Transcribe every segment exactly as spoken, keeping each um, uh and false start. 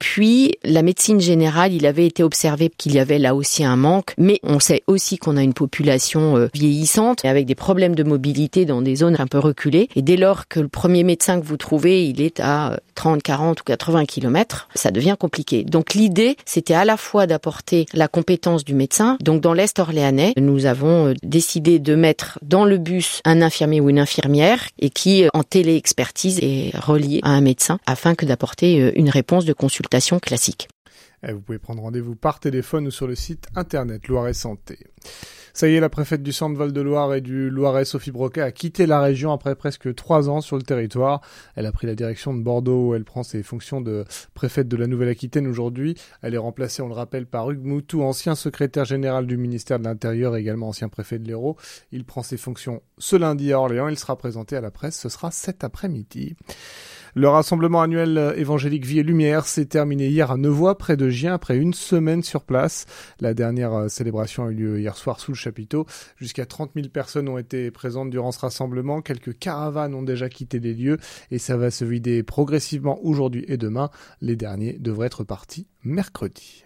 puis, la médecine générale, il avait été observé qu'il y avait là aussi un manque, mais on sait aussi qu'on a une population euh, vieillissante, avec des problèmes de mobilité dans des zones un peu reculées. Et dès lors que le premier médecin que vous trouvez, il est à trente, quarante ou quatre-vingts kilomètres, ça devient compliqué. Donc l'idée, c'était à la fois d'apporter la compétence du médecin. Donc dans l'Est orléanais, nous avons décidé de mettre dans le bus un infirmier ou une infirmière et qui, en téléexpertise, est relié à un médecin afin que d'apporter une réponse de consultation classique. Et vous pouvez prendre rendez-vous par téléphone ou sur le site internet Loiret Santé. Ça y est, la préfète du Centre Val-de-Loire et du Loiret, Sophie Broquet, a quitté la région après presque trois ans sur le territoire. Elle a pris la direction de Bordeaux où elle prend ses fonctions de préfète de la Nouvelle-Aquitaine aujourd'hui. Elle est remplacée, on le rappelle, par Hugues Moutou, ancien secrétaire général du ministère de l'Intérieur et également ancien préfet de l'Hérault. Il prend ses fonctions ce lundi à Orléans. Il sera présenté à la presse. Ce sera cet après-midi. Le rassemblement annuel évangélique Vie et Lumière s'est terminé hier à Nevoy, près de Gien, après une semaine sur place. La dernière célébration a eu lieu hier soir sous le chapiteau. Jusqu'à trente mille personnes ont été présentes durant ce rassemblement. Quelques caravanes ont déjà quitté les lieux et ça va se vider progressivement aujourd'hui et demain. Les derniers devraient être partis mercredi.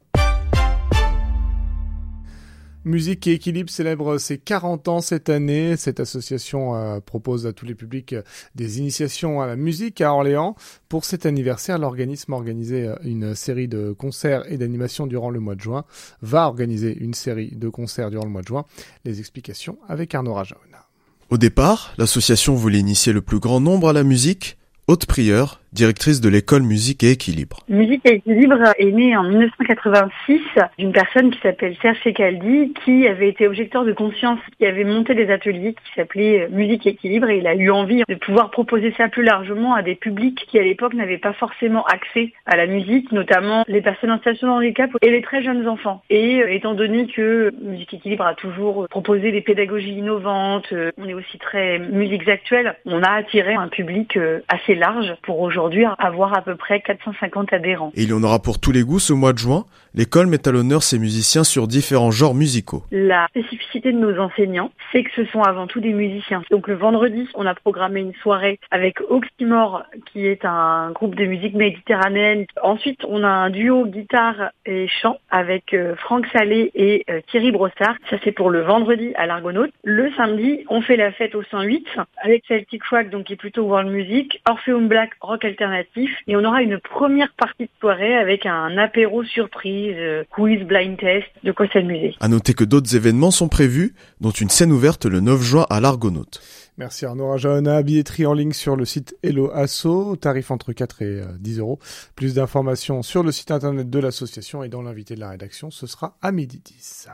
Musique et Équilibre célèbre ses quarante ans cette année. Cette association euh, propose à tous les publics euh, des initiations à la musique à Orléans. Pour cet anniversaire, l'organisme a organisé euh, une série de concerts et d'animations durant le mois de juin. Va organiser une série de concerts durant le mois de juin. Les explications avec Arnaud Rajaouna. Au départ, l'association voulait initier le plus grand nombre à la musique. Haute Prieure, directrice de l'école Musique et Équilibre. Musique et Équilibre est née en dix-neuf cent quatre-vingt-six d'une personne qui s'appelle Serge Secaldi, qui avait été objecteur de conscience, qui avait monté des ateliers qui s'appelaient Musique et Équilibre, et il a eu envie de pouvoir proposer ça plus largement à des publics qui à l'époque n'avaient pas forcément accès à la musique, notamment les personnes en situation de handicap et les très jeunes enfants. Et euh, étant donné que Musique et Équilibre a toujours proposé des pédagogies innovantes, euh, on est aussi très musiques actuelles, on a attiré un public euh, assez large pour aujourd'hui avoir à peu près quatre cent cinquante adhérents. Et il y en aura pour tous les goûts ce mois de juin. L'école met à l'honneur ses musiciens sur différents genres musicaux. La spécificité de nos enseignants, c'est que ce sont avant tout des musiciens. Donc le vendredi, on a programmé une soirée avec Oxymore, qui est un groupe de musique méditerranéenne. Ensuite, on a un duo guitare et chant avec euh, Franck Salé et euh, Thierry Brossard. Ça, c'est pour le vendredi à l'Argonaute. Le samedi, on fait la fête au cent huit avec Celtic Rock, donc qui est plutôt world music, Orpheum Black, rock alternatif. Et on aura une première partie de soirée avec un apéro surprise, euh, quiz, blind test, de quoi s'amuser. À noter que d'autres événements sont prévus, dont une scène ouverte le neuf juin à l'Argonaute. Merci Arnaud Rajaouna. Billetterie en ligne sur le site Hello Asso, tarif entre quatre et dix euros. Plus d'informations sur le site internet de l'association et dans l'invité de la rédaction, ce sera à midi dix.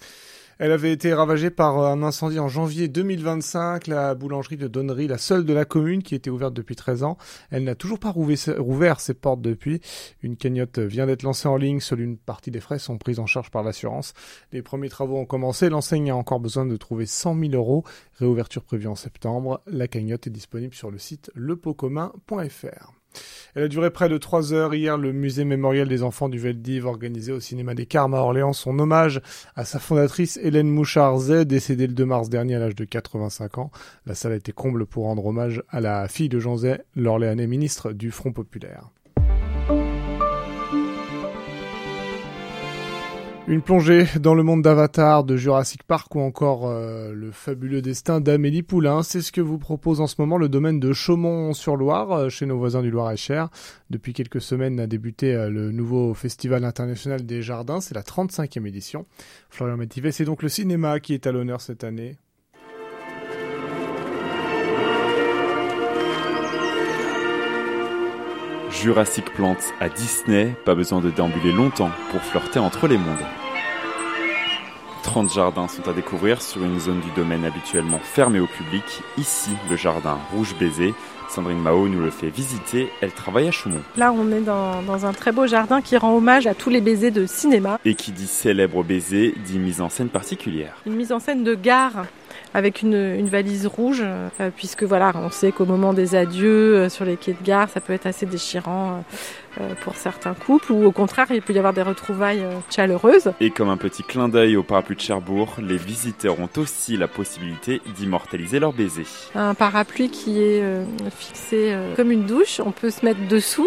Elle avait été ravagée par un incendie en janvier deux mille vingt-cinq. La boulangerie de Donnery, la seule de la commune qui était ouverte depuis treize ans, elle n'a toujours pas rouvert ses portes depuis. Une cagnotte vient d'être lancée en ligne. Seule une partie des frais sont prises en charge par l'assurance. Les premiers travaux ont commencé. L'enseigne a encore besoin de trouver cent mille euros. Réouverture prévue en septembre. La cagnotte est disponible sur le site le pot commun point f r. Elle a duré près de trois heures. Hier, le musée mémorial des enfants du Veldiv organisé au cinéma des Carmes à Orléans son hommage à sa fondatrice Hélène Mouchard-Zay, décédée le deux mars dernier à l'âge de quatre-vingt-cinq ans. La salle a été comble pour rendre hommage à la fille de Jean Zay, l'Orléanais ministre du Front populaire. Une plongée dans le monde d'Avatar, de Jurassic Park ou encore euh, le fabuleux destin d'Amélie Poulain. C'est ce que vous propose en ce moment le domaine de Chaumont-sur-Loire, euh, chez nos voisins du Loir-et-Cher. Depuis quelques semaines a débuté euh, le nouveau Festival international des jardins. C'est la trente-cinquième édition. Florian Métivet, c'est donc le cinéma qui est à l'honneur cette année. Jurassic Plants à Disney, pas besoin de déambuler longtemps pour flirter entre les mondes. trente jardins sont à découvrir sur une zone du domaine habituellement fermée au public. Ici, le jardin Rouge Baiser. Sandrine Mao nous le fait visiter, elle travaille à Chaumont. Là, on est dans, dans un très beau jardin qui rend hommage à tous les baisers de cinéma. Et qui dit célèbre baiser, dit mise en scène particulière. Une mise en scène de gare avec une, une valise rouge, euh, puisque voilà, on sait qu'au moment des adieux euh, sur les quais de gare, ça peut être assez déchirant euh, pour certains couples, ou au contraire, il peut y avoir des retrouvailles euh, chaleureuses. Et comme un petit clin d'œil au parapluie de Cherbourg, les visiteurs ont aussi la possibilité d'immortaliser leur baiser. Un parapluie qui est euh, fixé euh, comme une douche, on peut se mettre dessous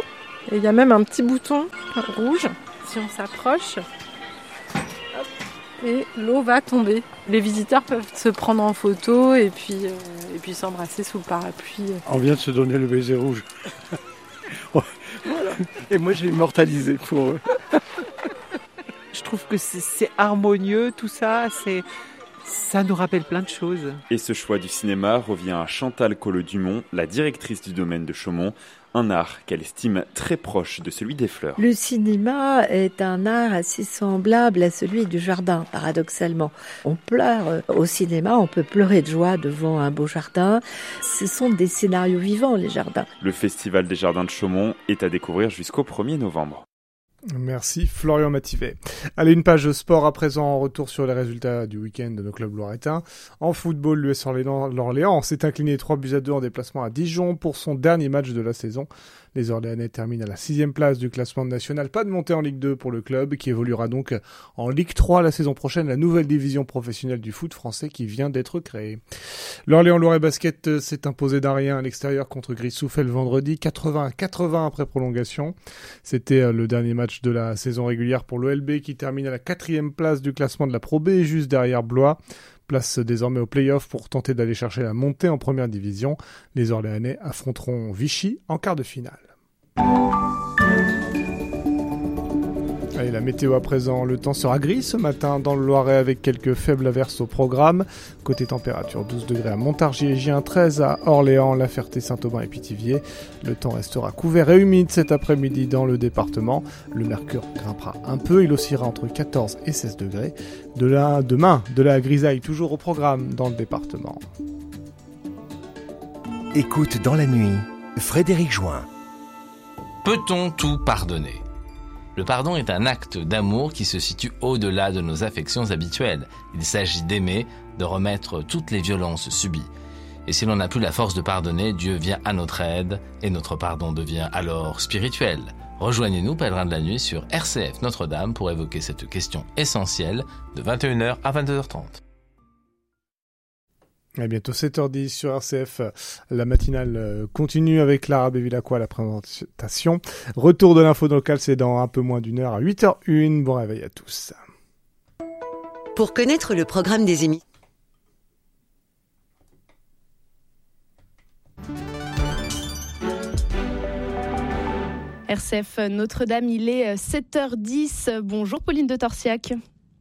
Et il y a même un petit bouton rouge, si on s'approche, hop, et l'eau va tomber. Les visiteurs peuvent se prendre en photo et puis, euh, et puis s'embrasser sous le parapluie. On vient de se donner le baiser rouge. Voilà. Et moi j'ai immortalisé pour eux. Je trouve que c'est, c'est harmonieux tout ça, c'est... ça nous rappelle plein de choses. Et ce choix du cinéma revient à Chantal Collot-Dumont, la directrice du domaine de Chaumont, un art qu'elle estime très proche de celui des fleurs. Le cinéma est un art assez semblable à celui du jardin, paradoxalement. On pleure au cinéma, on peut pleurer de joie devant un beau jardin. Ce sont des scénarios vivants, les jardins. Le Festival des Jardins de Chaumont est à découvrir jusqu'au premier novembre. Merci Florian Mativet. Allez, une page sport à présent, retour sur les résultats du week-end de nos clubs loiretains. En football, l'U S Orléans s'est incliné trois buts à deux en déplacement à Dijon pour son dernier match de la saison. Les Orléanais terminent à la sixième place du classement national. Pas de montée en Ligue deux pour le club, qui évoluera donc en Ligue trois la saison prochaine, la nouvelle division professionnelle du foot français qui vient d'être créée. L'Orléans Loiret Basket s'est imposé d'un rien à l'extérieur contre Gris-Souffel vendredi, quatre-vingts à quatre-vingts après prolongation. C'était le dernier match de la saison régulière pour l'O L B qui termine à la quatrième place du classement de la Pro B, juste derrière Blois. Place désormais au play-off pour tenter d'aller chercher la montée en première division. Les Orléanais affronteront Vichy en quart de finale. Allez, la météo à présent, le temps sera gris ce matin dans le Loiret avec quelques faibles averses au programme. Côté température, douze degrés à Montargis et Gien, treize à Orléans, La Ferté, Saint-Aubin et Pithiviers. Le temps restera couvert et humide cet après-midi dans le département. Le mercure grimpera un peu, il oscillera entre quatorze et seize degrés. De la, demain, de la grisaille toujours au programme dans le département. Écoute dans la nuit, Frédéric Join. Peut-on tout pardonner ? Le pardon est un acte d'amour qui se situe au-delà de nos affections habituelles. Il s'agit d'aimer, de remettre toutes les violences subies. Et si l'on n'a plus la force de pardonner, Dieu vient à notre aide et notre pardon devient alors spirituel. Rejoignez-nous, pèlerins de la nuit, sur R C F Notre-Dame pour évoquer cette question essentielle de vingt et une heures à vingt-deux heures trente. À bientôt sept heures dix sur R C F. La matinale continue avec Clara Bevilacqua à la présentation. Retour de l'info locale, c'est dans un peu moins d'une heure à huit heures une. Bon réveil à tous. Pour connaître le programme des émissions. R C F Notre-Dame, il est sept heures dix. Bonjour Pauline de Torsiac.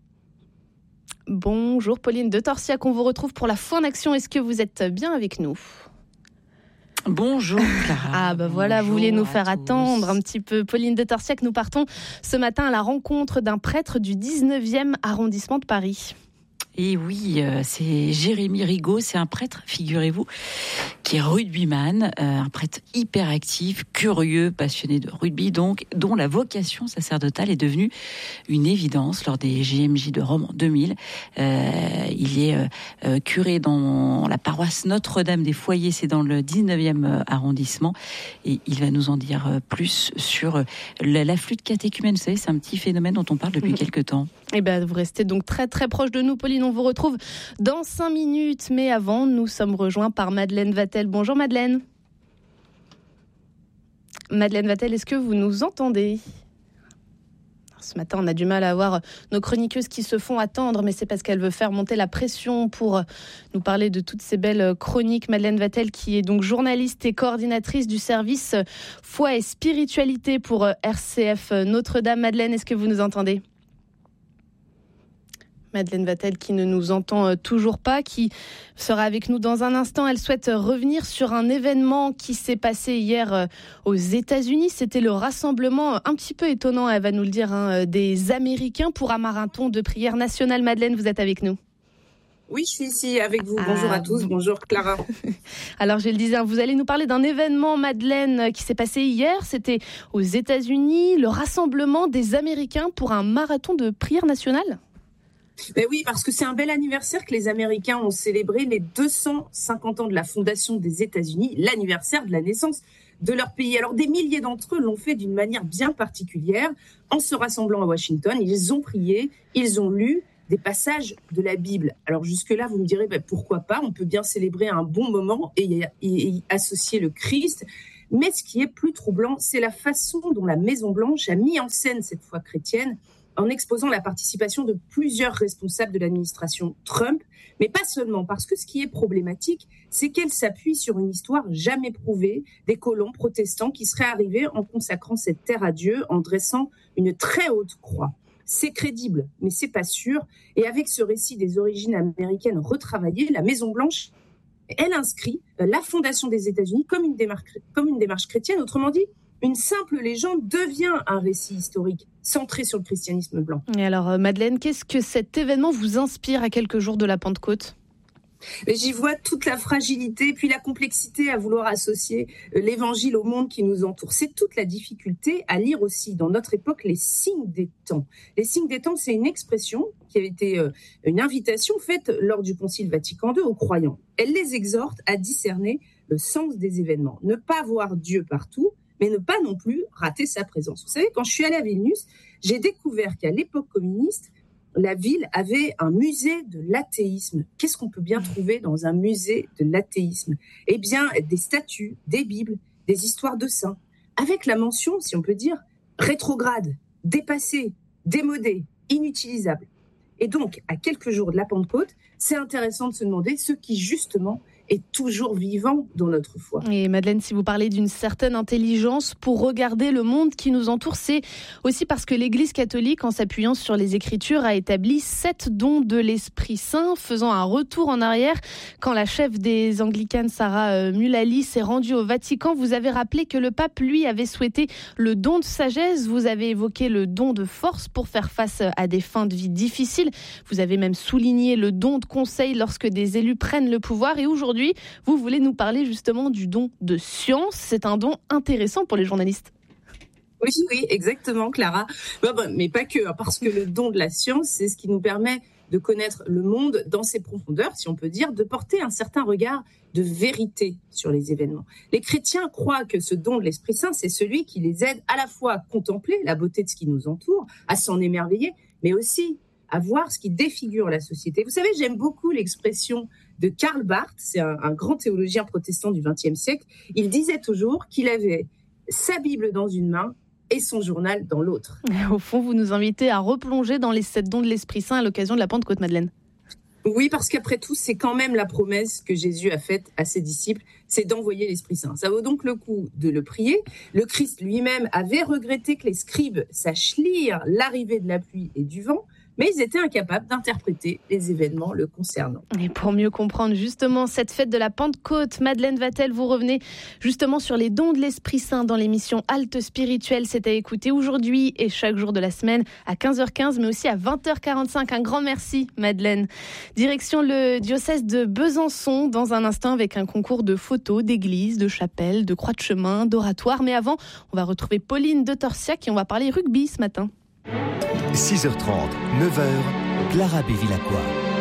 Bonjour Pauline de Torsiac, on vous retrouve pour la Foi en Action. Est-ce que vous êtes bien avec nous ? Bonjour Clara. Ah bah voilà, Bonjour, vous voulez nous faire tous. attendre un petit peu. Pauline de Torsiac, nous partons ce matin à la rencontre d'un prêtre du dix-neuvième arrondissement de Paris. Et oui, euh, c'est Jérémy Rigaud, c'est un prêtre, figurez-vous, qui est rugbyman, euh, un prêtre hyper actif, curieux, passionné de rugby, donc, dont la vocation sacerdotale est devenue une évidence lors des J M J de Rome en deux mille. Euh, il est euh, euh, curé dans la paroisse Notre-Dame des Foyers, c'est dans le dix-neuvième arrondissement, et il va nous en dire plus sur l'afflux de catéchumènes. Vous savez, c'est un petit phénomène dont on parle depuis mmh. quelques temps. Eh ben, vous restez donc très très proche de nous, Pauline. On vous retrouve dans cinq minutes. Mais avant, nous sommes rejoints par Madeleine Vatel. Bonjour Madeleine. Madeleine Vatel, est-ce que vous nous entendez ? Ce matin, on a du mal à avoir nos chroniqueuses qui se font attendre, mais c'est parce qu'elle veut faire monter la pression pour nous parler de toutes ces belles chroniques. Madeleine Vatel, qui est donc journaliste et coordinatrice du service Foi et Spiritualité pour R C F Notre-Dame. Madeleine, est-ce que vous nous entendez ? Madeleine Vatel qui ne nous entend toujours pas, qui sera avec nous dans un instant. Elle souhaite revenir sur un événement qui s'est passé hier aux États-Unis. C'était le rassemblement un petit peu étonnant, elle va nous le dire, hein, des Américains pour un marathon de prière nationale. Madeleine, vous êtes avec nous ? Oui, je suis ici avec vous. Bonjour ah, à tous. Bonjour Clara. Alors, je le disais, vous allez nous parler d'un événement, Madeleine, qui s'est passé hier. C'était aux États-Unis, le rassemblement des Américains pour un marathon de prière nationale. Ben oui, parce que c'est un bel anniversaire que les Américains ont célébré, les deux cent cinquante ans de la fondation des États-Unis, l'anniversaire de la naissance de leur pays. Alors, des milliers d'entre eux l'ont fait d'une manière bien particulière. En se rassemblant à Washington, ils ont prié, ils ont lu des passages de la Bible. Alors jusque-là, vous me direz, ben, pourquoi pas ? On peut bien célébrer un bon moment et y, y, y associer le Christ. Mais ce qui est plus troublant, c'est la façon dont la Maison-Blanche a mis en scène cette foi chrétienne en exposant la participation de plusieurs responsables de l'administration Trump, mais pas seulement, parce que ce qui est problématique, c'est qu'elle s'appuie sur une histoire jamais prouvée des colons protestants qui seraient arrivés en consacrant cette terre à Dieu, en dressant une très haute croix. C'est crédible, mais c'est pas sûr. Et avec ce récit des origines américaines retravaillé, la Maison-Blanche, elle inscrit la fondation des États-Unis comme une démarche, comme une démarche chrétienne. Autrement dit, une simple légende devient un récit historique centré sur le christianisme blanc. Et alors, Madeleine, qu'est-ce que cet événement vous inspire à quelques jours de la Pentecôte ? Mais j'y vois toute la fragilité, puis la complexité à vouloir associer l'évangile au monde qui nous entoure. C'est toute la difficulté à lire aussi dans notre époque les signes des temps. Les signes des temps, c'est une expression qui avait été une invitation faite lors du Concile Vatican deux aux croyants. Elle les exhorte à discerner le sens des événements, ne pas voir Dieu partout, mais ne pas non plus rater sa présence. Vous savez, quand je suis allée à Vilnius, j'ai découvert qu'à l'époque communiste, la ville avait un musée de l'athéisme. Qu'est-ce qu'on peut bien trouver dans un musée de l'athéisme ? Eh bien, des statues, des bibles, des histoires de saints, avec la mention, si on peut dire, rétrograde, dépassée, démodée, inutilisable. Et donc, à quelques jours de la Pentecôte, c'est intéressant de se demander ce qui, justement, est toujours vivant dans notre foi. Et Madeleine, si vous parlez d'une certaine intelligence pour regarder le monde qui nous entoure, c'est aussi parce que l'Église catholique, en s'appuyant sur les Écritures, a établi sept dons de l'Esprit Saint, faisant un retour en arrière. Quand la chef des Anglicanes, Sarah Mullally, s'est rendue au Vatican, vous avez rappelé que le pape, lui, avait souhaité le don de sagesse. Vous avez évoqué le don de force pour faire face à des fins de vie difficiles. Vous avez même souligné le don de conseil lorsque des élus prennent le pouvoir. Et aujourd'hui, vous voulez nous parler justement du don de science. C'est un don intéressant pour les journalistes. Oui, oui, exactement, Clara. Mais pas que, parce que le don de la science, c'est ce qui nous permet de connaître le monde dans ses profondeurs, si on peut dire, de porter un certain regard de vérité sur les événements. Les chrétiens croient que ce don de l'Esprit Saint, c'est celui qui les aide à la fois à contempler la beauté de ce qui nous entoure, à s'en émerveiller, mais aussi à voir ce qui défigure la société. Vous savez, j'aime beaucoup l'expression de Karl Barth, c'est un, un grand théologien protestant du vingtième siècle. Il disait toujours qu'il avait sa Bible dans une main et son journal dans l'autre. Au fond, vous nous invitez à replonger dans les sept dons de l'Esprit Saint à l'occasion de la Pentecôte, Madeleine. Oui, parce qu'après tout, c'est quand même la promesse que Jésus a faite à ses disciples, c'est d'envoyer l'Esprit Saint. Ça vaut donc le coup de le prier. Le Christ lui-même avait regretté que les scribes sachent lire l'arrivée de la pluie et du vent, mais ils étaient incapables d'interpréter les événements le concernant. Et pour mieux comprendre justement cette fête de la Pentecôte, Madeleine Vatel, vous revenez justement sur les dons de l'Esprit Saint dans l'émission Halte Spirituelle. C'est à écouter aujourd'hui et chaque jour de la semaine à quinze heures quinze, mais aussi à vingt heures quarante-cinq. Un grand merci, Madeleine. Direction le diocèse de Besançon, dans un instant avec un concours de photos, d'églises, de chapelles, de croix de chemin, d'oratoires. Mais avant, on va retrouver Pauline de Torsiac et on va parler rugby ce matin. six heures trente, neuf heures, Clara Bévilacqua.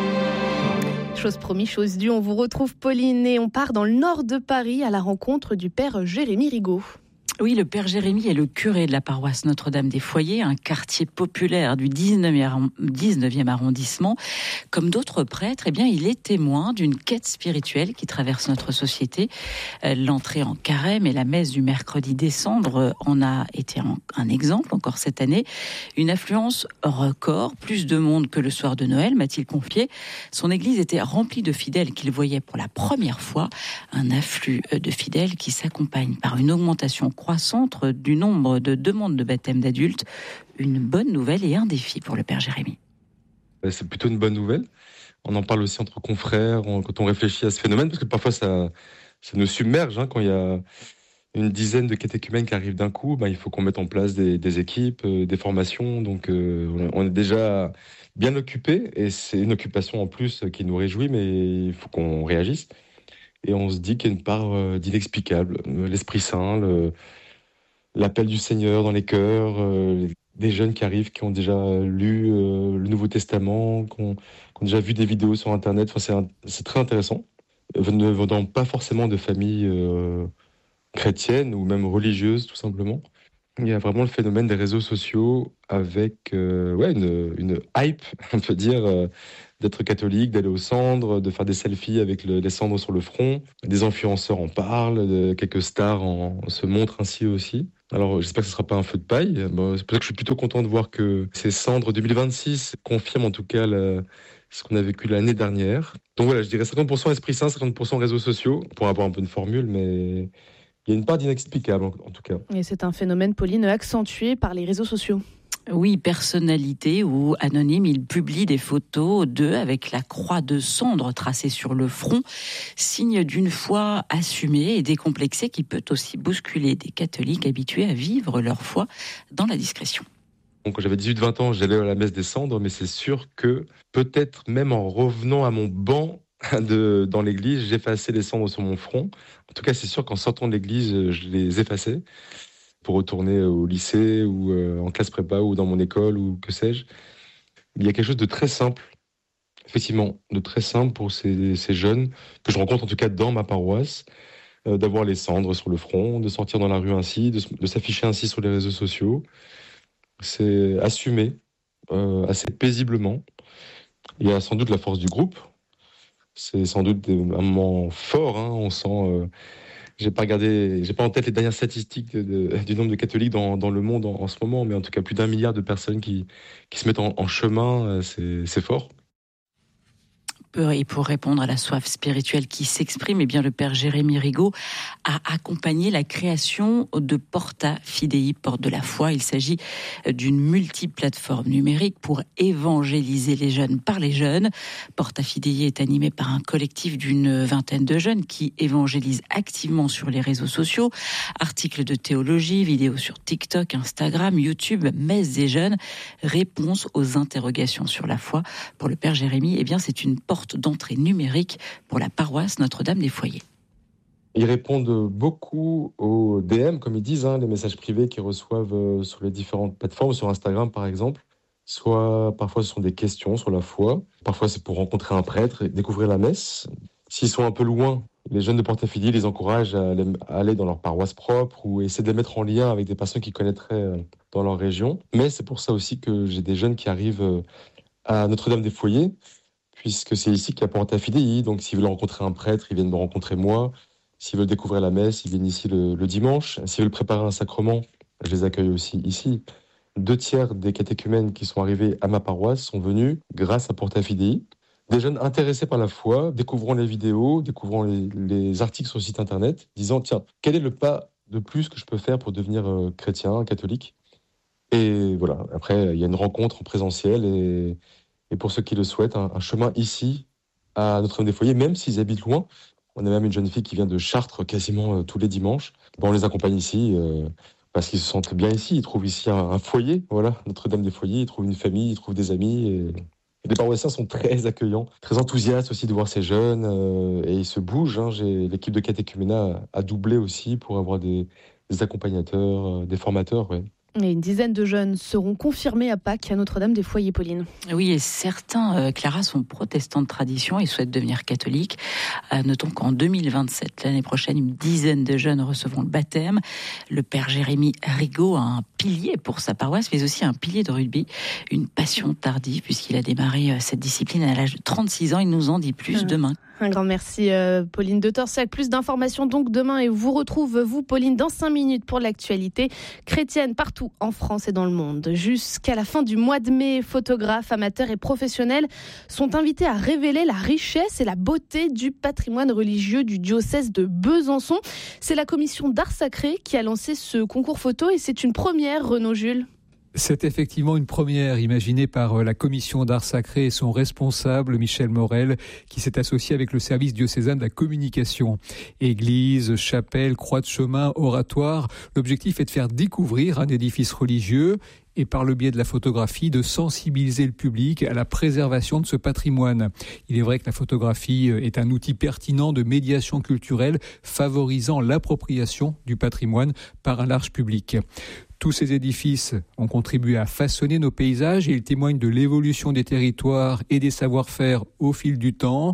Chose promis, chose due, on vous retrouve Pauline et on part dans le nord de Paris à la rencontre du père Jérémy Rigaud. Oui, le père Jérémy est le curé de la paroisse Notre-Dame des Foyers, un quartier populaire du dix-neuvième arrondissement. Comme d'autres prêtres, eh bien, il est témoin d'une quête spirituelle qui traverse notre société. L'entrée en carême et la messe du mercredi décembre en a été un exemple encore cette année. Une affluence record, plus de monde que le soir de Noël, m'a-t-il confié. Son église était remplie de fidèles qu'il voyait pour la première fois. Un afflux de fidèles qui s'accompagne par une augmentation croissante du nombre de demandes de baptême d'adultes. Une bonne nouvelle et un défi pour le père Jérémy. C'est plutôt une bonne nouvelle. On en parle aussi entre confrères, quand on réfléchit à ce phénomène, parce que parfois ça, ça nous submerge. Hein, quand il y a une dizaine de catéchumènes qui arrivent d'un coup, ben, il faut qu'on mette en place des, des équipes, euh, des formations. Donc euh, on est déjà bien occupés, et c'est une occupation en plus qui nous réjouit, mais il faut qu'on réagisse. Et on se dit qu'il y a une part euh, d'inexplicable. L'Esprit Saint, le, l'appel du Seigneur dans les cœurs, euh, des jeunes qui arrivent, qui ont déjà lu euh, le Nouveau Testament, qui ont, qui ont déjà vu des vidéos sur Internet. Enfin, c'est, un, c'est très intéressant. Ne venant pas forcément de familles euh, chrétiennes ou même religieuses, tout simplement. Il y a vraiment le phénomène des réseaux sociaux avec euh, ouais, une, une hype, on peut dire, euh, d'être catholique, d'aller aux cendres, de faire des selfies avec le, les cendres sur le front. Des influenceurs en parlent, de, quelques stars en, se montrent ainsi aussi. Alors j'espère que ce ne sera pas un feu de paille. Bon, c'est pour ça que je suis plutôt content de voir que ces cendres deux mille vingt-six confirment en tout cas la, ce qu'on a vécu l'année dernière. Donc voilà, je dirais cinquante pour cent Esprit Saint, cinquante pour cent réseaux sociaux, pour avoir un peu une formule, mais il y a une part d'inexplicable en, en tout cas. Et c'est un phénomène, Pauline, accentué par les réseaux sociaux. Oui, personnalité ou anonyme, il publie des photos d'eux avec la croix de cendre tracée sur le front, signe d'une foi assumée et décomplexée qui peut aussi bousculer des catholiques habitués à vivre leur foi dans la discrétion. Donc, quand j'avais dix-huit vingt ans, j'allais à la messe des cendres, mais c'est sûr que peut-être même en revenant à mon banc de, dans l'église, j'effaçais les cendres sur mon front. En tout cas, c'est sûr qu'en sortant de l'église, je les effaçais pour retourner au lycée ou euh, en classe prépa ou dans mon école ou que sais-je. Il y a quelque chose de très simple, effectivement, de très simple pour ces, ces jeunes que je rencontre en tout cas dans ma paroisse, euh, d'avoir les cendres sur le front, de sortir dans la rue ainsi, de, de s'afficher ainsi sur les réseaux sociaux. C'est assumé euh, assez paisiblement. Il y a sans doute la force du groupe. C'est sans doute des, un moment fort. Hein, on sent... Euh, J'ai pas regardé, j'ai pas en tête les dernières statistiques de, de, du nombre de catholiques dans, dans le monde en, en ce moment, mais en tout cas plus d'un milliard de personnes qui, qui se mettent en, en chemin, c'est, c'est fort. Et pour répondre à la soif spirituelle qui s'exprime, eh bien le père Jérémy Rigaud a accompagné la création de Porta Fidei, porte de la foi. Il s'agit d'une multiplateforme numérique pour évangéliser les jeunes par les jeunes. Porta Fidei est animé par un collectif d'une vingtaine de jeunes qui évangélisent activement sur les réseaux sociaux. Articles de théologie, vidéos sur TikTok, Instagram, YouTube, messes des jeunes, réponses aux interrogations sur la foi. Pour le père Jérémy, eh bien c'est une porte d'entrée numérique pour la paroisse Notre-Dame des Foyers. Ils répondent beaucoup aux D M, comme ils disent, hein, les messages privés qu'ils reçoivent sur les différentes plateformes, sur Instagram par exemple. Soit parfois ce sont des questions sur la foi, parfois c'est pour rencontrer un prêtre et découvrir la messe. S'ils sont un peu loin, les jeunes de Porta Fidei les encouragent à aller dans leur paroisse propre ou essayer de les mettre en lien avec des personnes qu'ils connaîtraient dans leur région. Mais c'est pour ça aussi que j'ai des jeunes qui arrivent à Notre-Dame des Foyers, puisque c'est ici qu'il y a Porta Fidei. Donc s'ils veulent rencontrer un prêtre, ils viennent me rencontrer moi. S'ils veulent découvrir la messe, ils viennent ici le, le dimanche. S'ils veulent préparer un sacrement, je les accueille aussi ici. Deux tiers des catéchumènes qui sont arrivés à ma paroisse sont venus grâce à Porta Fidei. Des jeunes intéressés par la foi, découvrant les vidéos, découvrant les, les articles sur le site internet, disant tiens, quel est le pas de plus que je peux faire pour devenir euh, chrétien, catholique ? Et voilà, après il y a une rencontre en présentiel et Et pour ceux qui le souhaitent, un, un chemin ici, à Notre-Dame des Foyers, même s'ils habitent loin. On a même une jeune fille qui vient de Chartres quasiment euh, tous les dimanches. Bon, on les accompagne ici euh, parce qu'ils se sentent bien ici. Ils trouvent ici un, un foyer, voilà, Notre-Dame des Foyers. Ils trouvent une famille, ils trouvent des amis. Et, et les paroissiens sont très accueillants, très enthousiastes aussi de voir ces jeunes. Euh, et ils se bougent. Hein. J'ai, l'équipe de catéchuménat a, a doublé aussi pour avoir des, des accompagnateurs, euh, des formateurs, ouais. Et une dizaine de jeunes seront confirmés à Pâques à Notre-Dame des Foyers, Pauline. Oui, et certains, euh, Clara, sont protestants de tradition et souhaitent devenir catholiques. Euh, notons qu'en deux mille vingt-sept, l'année prochaine, une dizaine de jeunes recevront le baptême. Le père Jérémy Rigaud a un pilier pour sa paroisse, mais aussi un pilier de rugby. Une passion tardive, puisqu'il a démarré cette discipline à l'âge de trente-six ans. Il nous en dit plus demain. Un grand merci, euh, Pauline de Torsac. Plus d'informations donc demain et vous retrouve, vous, Pauline, dans cinq minutes pour l'actualité chrétienne partout en France et dans le monde. Jusqu'à la fin du mois de mai, photographes, amateurs et professionnels sont invités à révéler la richesse et la beauté du patrimoine religieux du diocèse de Besançon. C'est la commission d'art sacré qui a lancé ce concours photo et c'est une première, Renaud Jules. C'est effectivement une première imaginée par la commission d'art sacré et son responsable Michel Morel qui s'est associé avec le service diocésain de la communication. Église, chapelle, croix de chemin, oratoire, l'objectif est de faire découvrir un édifice religieux et par le biais de la photographie de sensibiliser le public à la préservation de ce patrimoine. Il est vrai que la photographie est un outil pertinent de médiation culturelle favorisant l'appropriation du patrimoine par un large public. Tous ces édifices ont contribué à façonner nos paysages et ils témoignent de l'évolution des territoires et des savoir-faire au fil du temps.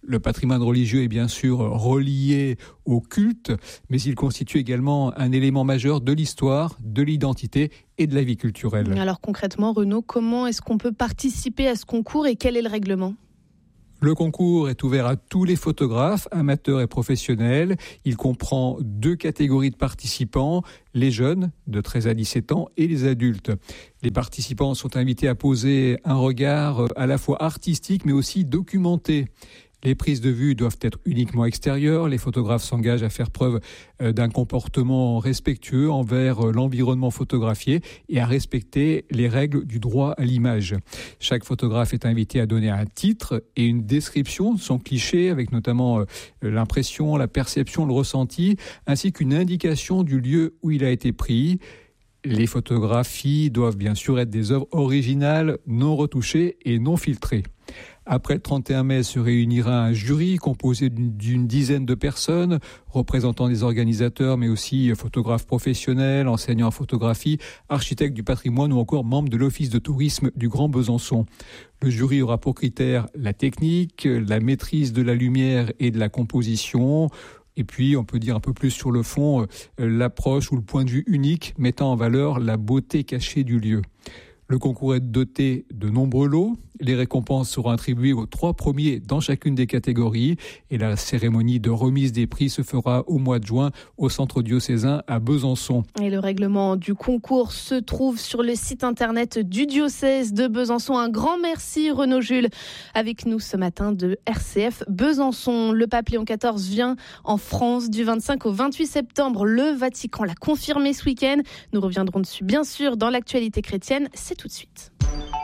Le patrimoine religieux est bien sûr relié au culte, mais il constitue également un élément majeur de l'histoire, de l'identité et de la vie culturelle. Alors concrètement, Renaud, comment est-ce qu'on peut participer à ce concours et quel est le règlement ? Le concours est ouvert à tous les photographes, amateurs et professionnels. Il comprend deux catégories de participants, les jeunes de treize à dix-sept ans et les adultes. Les participants sont invités à poser un regard à la fois artistique mais aussi documenté. Les prises de vue doivent être uniquement extérieures. Les photographes s'engagent à faire preuve d'un comportement respectueux envers l'environnement photographié et à respecter les règles du droit à l'image. Chaque photographe est invité à donner un titre et une description de son cliché, avec notamment l'impression, la perception, le ressenti, ainsi qu'une indication du lieu où il a été pris. Les photographies doivent bien sûr être des œuvres originales, non retouchées et non filtrées. Après le trente et un mai se réunira un jury composé d'une, d'une dizaine de personnes, représentant des organisateurs, mais aussi photographes professionnels, enseignants en photographie, architectes du patrimoine ou encore membres de l'Office de tourisme du Grand Besançon. Le jury aura pour critère la technique, la maîtrise de la lumière et de la composition. Et puis, on peut dire un peu plus sur le fond, l'approche ou le point de vue unique mettant en valeur la beauté cachée du lieu. Le concours est doté de nombreux lots. Les récompenses seront attribuées aux trois premiers dans chacune des catégories. Et la cérémonie de remise des prix se fera au mois de juin au centre diocésain à Besançon. Et le règlement du concours se trouve sur le site internet du diocèse de Besançon. Un grand merci Renaud Jules avec nous ce matin de R C F Besançon. Le pape Léon quatorze vient en France du vingt-cinq au vingt-huit septembre. Le Vatican l'a confirmé ce week-end. Nous reviendrons dessus bien sûr dans l'actualité chrétienne. C'est tout de suite.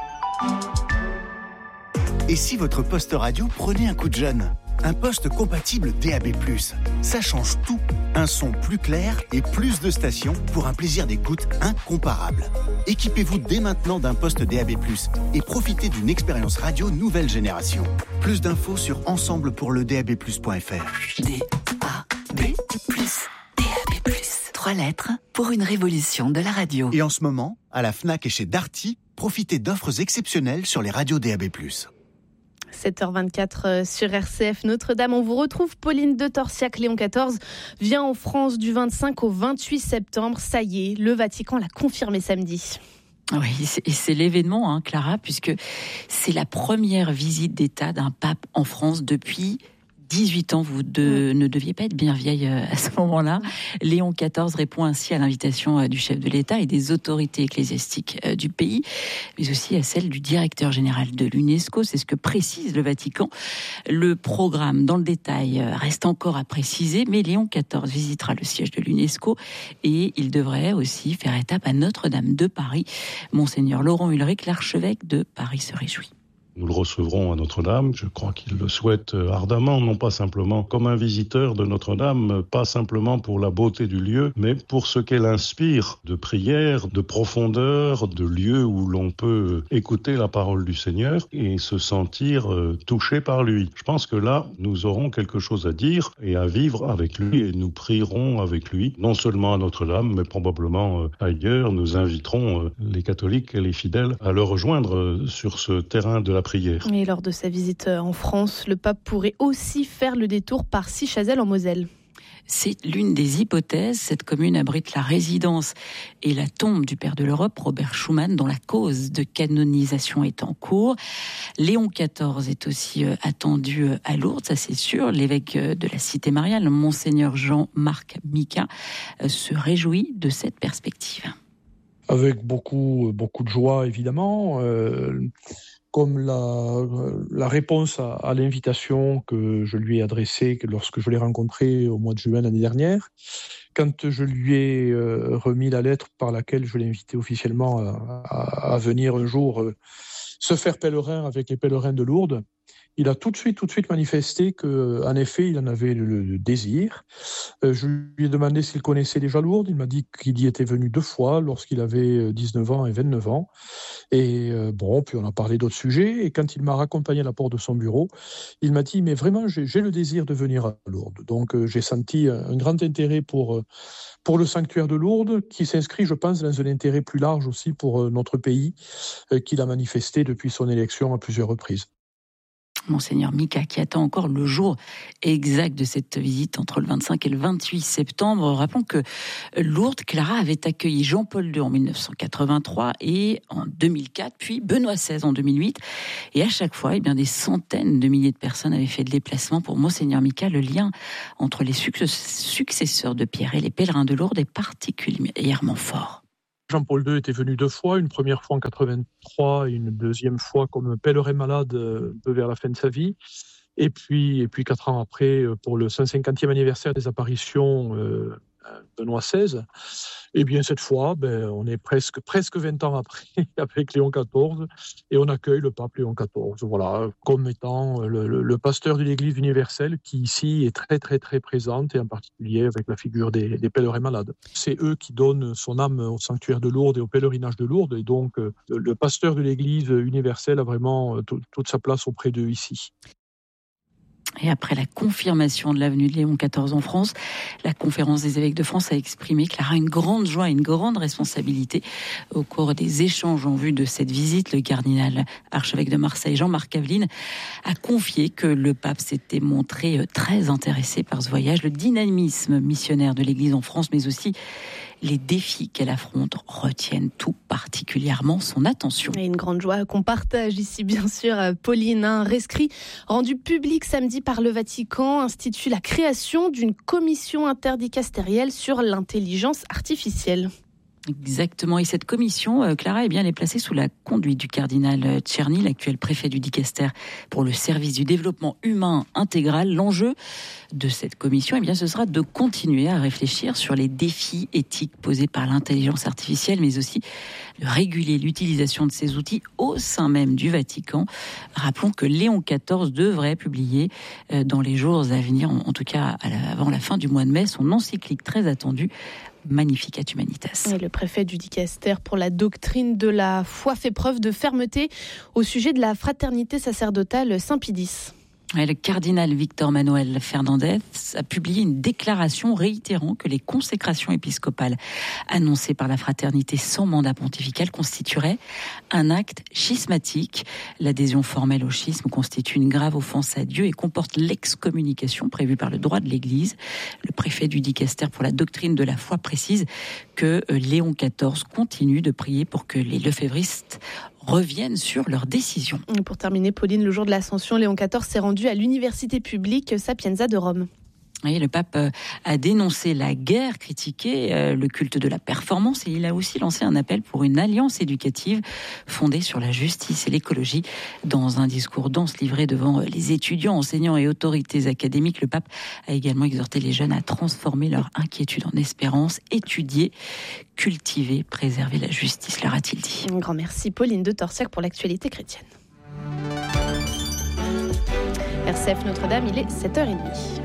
Et si votre poste radio prenait un coup de jeune ? Un poste compatible D A B plus, ça change tout. Un son plus clair et plus de stations pour un plaisir d'écoute incomparable. Équipez-vous dès maintenant d'un poste D A B plus et profitez d'une expérience radio nouvelle génération. Plus d'infos sur ensemble pour le d a b plus point f r. D A B plus, D A B plus. Trois lettres pour une révolution de la radio. Et en ce moment, à la Fnac et chez Darty, profitez d'offres exceptionnelles sur les radios D A B plus. sept heures vingt-quatre sur R C F Notre-Dame. On vous retrouve Pauline de Torsiac. Léon quatorze vient en France du vingt-cinq au vingt-huit septembre. Ça y est, le Vatican l'a confirmé samedi. Oui, et c'est l'événement, hein, Clara, puisque c'est la première visite d'État d'un pape en France depuis dix-huit ans, vous de, ne deviez pas être bien vieille à ce moment-là. Léon quatorze répond ainsi à l'invitation du chef de l'État et des autorités ecclésiastiques du pays, mais aussi à celle du directeur général de l'UNESCO. C'est ce que précise le Vatican. Le programme, dans le détail, reste encore à préciser, mais Léon quatorze visitera le siège de l'UNESCO et il devrait aussi faire étape à Notre-Dame de Paris. Monseigneur Laurent Ulrich, l'archevêque de Paris, se réjouit. Nous le recevrons à Notre-Dame, je crois qu'il le souhaite ardemment, non pas simplement comme un visiteur de Notre-Dame, pas simplement pour la beauté du lieu, mais pour ce qu'elle inspire de prière, de profondeur, de lieu où l'on peut écouter la parole du Seigneur et se sentir touché par lui. Je pense que là, nous aurons quelque chose à dire et à vivre avec lui et nous prierons avec lui, non seulement à Notre-Dame, mais probablement ailleurs. Nous inviterons les catholiques et les fidèles à le rejoindre sur ce terrain de la prière. Et lors de sa visite en France, le pape pourrait aussi faire le détour par Sichazel en Moselle. C'est l'une des hypothèses. Cette commune abrite la résidence et la tombe du père de l'Europe, Robert Schuman, dont la cause de canonisation est en cours. Léon quatorze est aussi attendu à Lourdes, ça c'est sûr. L'évêque de la Cité Mariale, Monseigneur Jean-Marc Mica, se réjouit de cette perspective. Avec beaucoup, beaucoup de joie, évidemment. Euh... Comme la, la réponse à, à l'invitation que je lui ai adressée lorsque je l'ai rencontré au mois de juin l'année dernière, quand je lui ai euh, remis la lettre par laquelle je l'ai invité officiellement à, à, à venir un jour euh, se faire pèlerin avec les pèlerins de Lourdes, il a tout de suite, tout de suite manifesté qu'en effet, il en avait le, le désir. Euh, je lui ai demandé s'il connaissait déjà Lourdes. Il m'a dit qu'il y était venu deux fois, lorsqu'il avait dix-neuf ans et vingt-neuf ans. Et euh, bon, puis on a parlé d'autres sujets. Et quand il m'a raccompagné à la porte de son bureau, il m'a dit, mais vraiment, j'ai, j'ai le désir de venir à Lourdes. Donc euh, j'ai senti un, un grand intérêt pour, euh, pour le sanctuaire de Lourdes, qui s'inscrit, je pense, dans un intérêt plus large aussi pour euh, notre pays, euh, qu'il a manifesté depuis son élection à plusieurs reprises. Monseigneur Mika, qui attend encore le jour exact de cette visite entre le vingt-cinq et le vingt-huit septembre. Rappelons que Lourdes, Clara avait accueilli Jean-Paul deux en mille neuf cent quatre-vingt-trois et en deux mille quatre, puis Benoît seize en deux mille huit. Et à chaque fois, eh bien, des centaines de milliers de personnes avaient fait le déplacement pour Monseigneur Mika. Le lien entre les successeurs de Pierre et les pèlerins de Lourdes est particulièrement fort. Jean-Paul deux était venu deux fois, une première fois en quatre-vingt-trois et une deuxième fois comme pèlerin malade un peu vers la fin de sa vie. Et puis, et puis quatre ans après, pour le cent cinquantième anniversaire des apparitions, euh, Benoît seize. Et bien cette fois, ben, on est presque, presque vingt ans après avec Léon quatorze et on accueille le pape Léon quatorze, voilà, comme étant le, le, le pasteur de l'Église universelle qui ici est très très très présente et en particulier avec la figure des, des pèlerins malades. C'est eux qui donnent son âme au sanctuaire de Lourdes et au pèlerinage de Lourdes et donc le, le pasteur de l'Église universelle a vraiment tout, toute sa place auprès d'eux ici. Et après la confirmation de l'avenue de Léon quatorze en France, la conférence des évêques de France a exprimé qu'il aura une grande joie et une grande responsabilité au cours des échanges en vue de cette visite. Le cardinal archevêque de Marseille, Jean-Marc Aveline, a confié que le pape s'était montré très intéressé par ce voyage, le dynamisme missionnaire de l'Église en France, mais aussi les défis qu'elle affronte retiennent tout particulièrement son attention. Et une grande joie qu'on partage ici, bien sûr, Pauline. Un rescrit rendu public samedi par le Vatican institue la création d'une commission interdicastérielle sur l'intelligence artificielle. Exactement. Et cette commission, Clara, eh bien, elle est placée sous la conduite du cardinal Tcherny, l'actuel préfet du Dicaster pour le service du développement humain intégral. L'enjeu de cette commission, eh bien, ce sera de continuer à réfléchir sur les défis éthiques posés par l'intelligence artificielle, mais aussi de réguler l'utilisation de ces outils au sein même du Vatican. Rappelons que Léon quatorze devrait publier dans les jours à venir, en tout cas avant la fin du mois de mai, son encyclique très attendue, Magnificat Humanitas. Et le préfet du Dicaster pour la doctrine de la foi fait preuve de fermeté au sujet de la fraternité sacerdotale Saint-Pie X. Le cardinal Victor Manuel Fernandez a publié une déclaration réitérant que les consécrations épiscopales annoncées par la fraternité sans mandat pontifical constitueraient un acte schismatique. L'adhésion formelle au schisme constitue une grave offense à Dieu et comporte l'excommunication prévue par le droit de l'Église. Le préfet du Dicaster pour la doctrine de la foi précise que Léon quatorze continue de prier pour que les lefévristes reviennent sur leurs décisions. Et pour terminer, Pauline, le jour de l'Ascension, Léon quatorze s'est rendu à l'université publique Sapienza de Rome. Oui, le pape a dénoncé la guerre, critiqué le culte de la performance et il a aussi lancé un appel pour une alliance éducative fondée sur la justice et l'écologie. Dans un discours dense livré devant les étudiants, enseignants et autorités académiques, le pape a également exhorté les jeunes à transformer leur inquiétude en espérance, étudier, cultiver, préserver la justice, leur a-t-il dit. Un grand merci Pauline de Torsiac pour l'actualité chrétienne. R C F Notre-Dame, il est sept heures trente.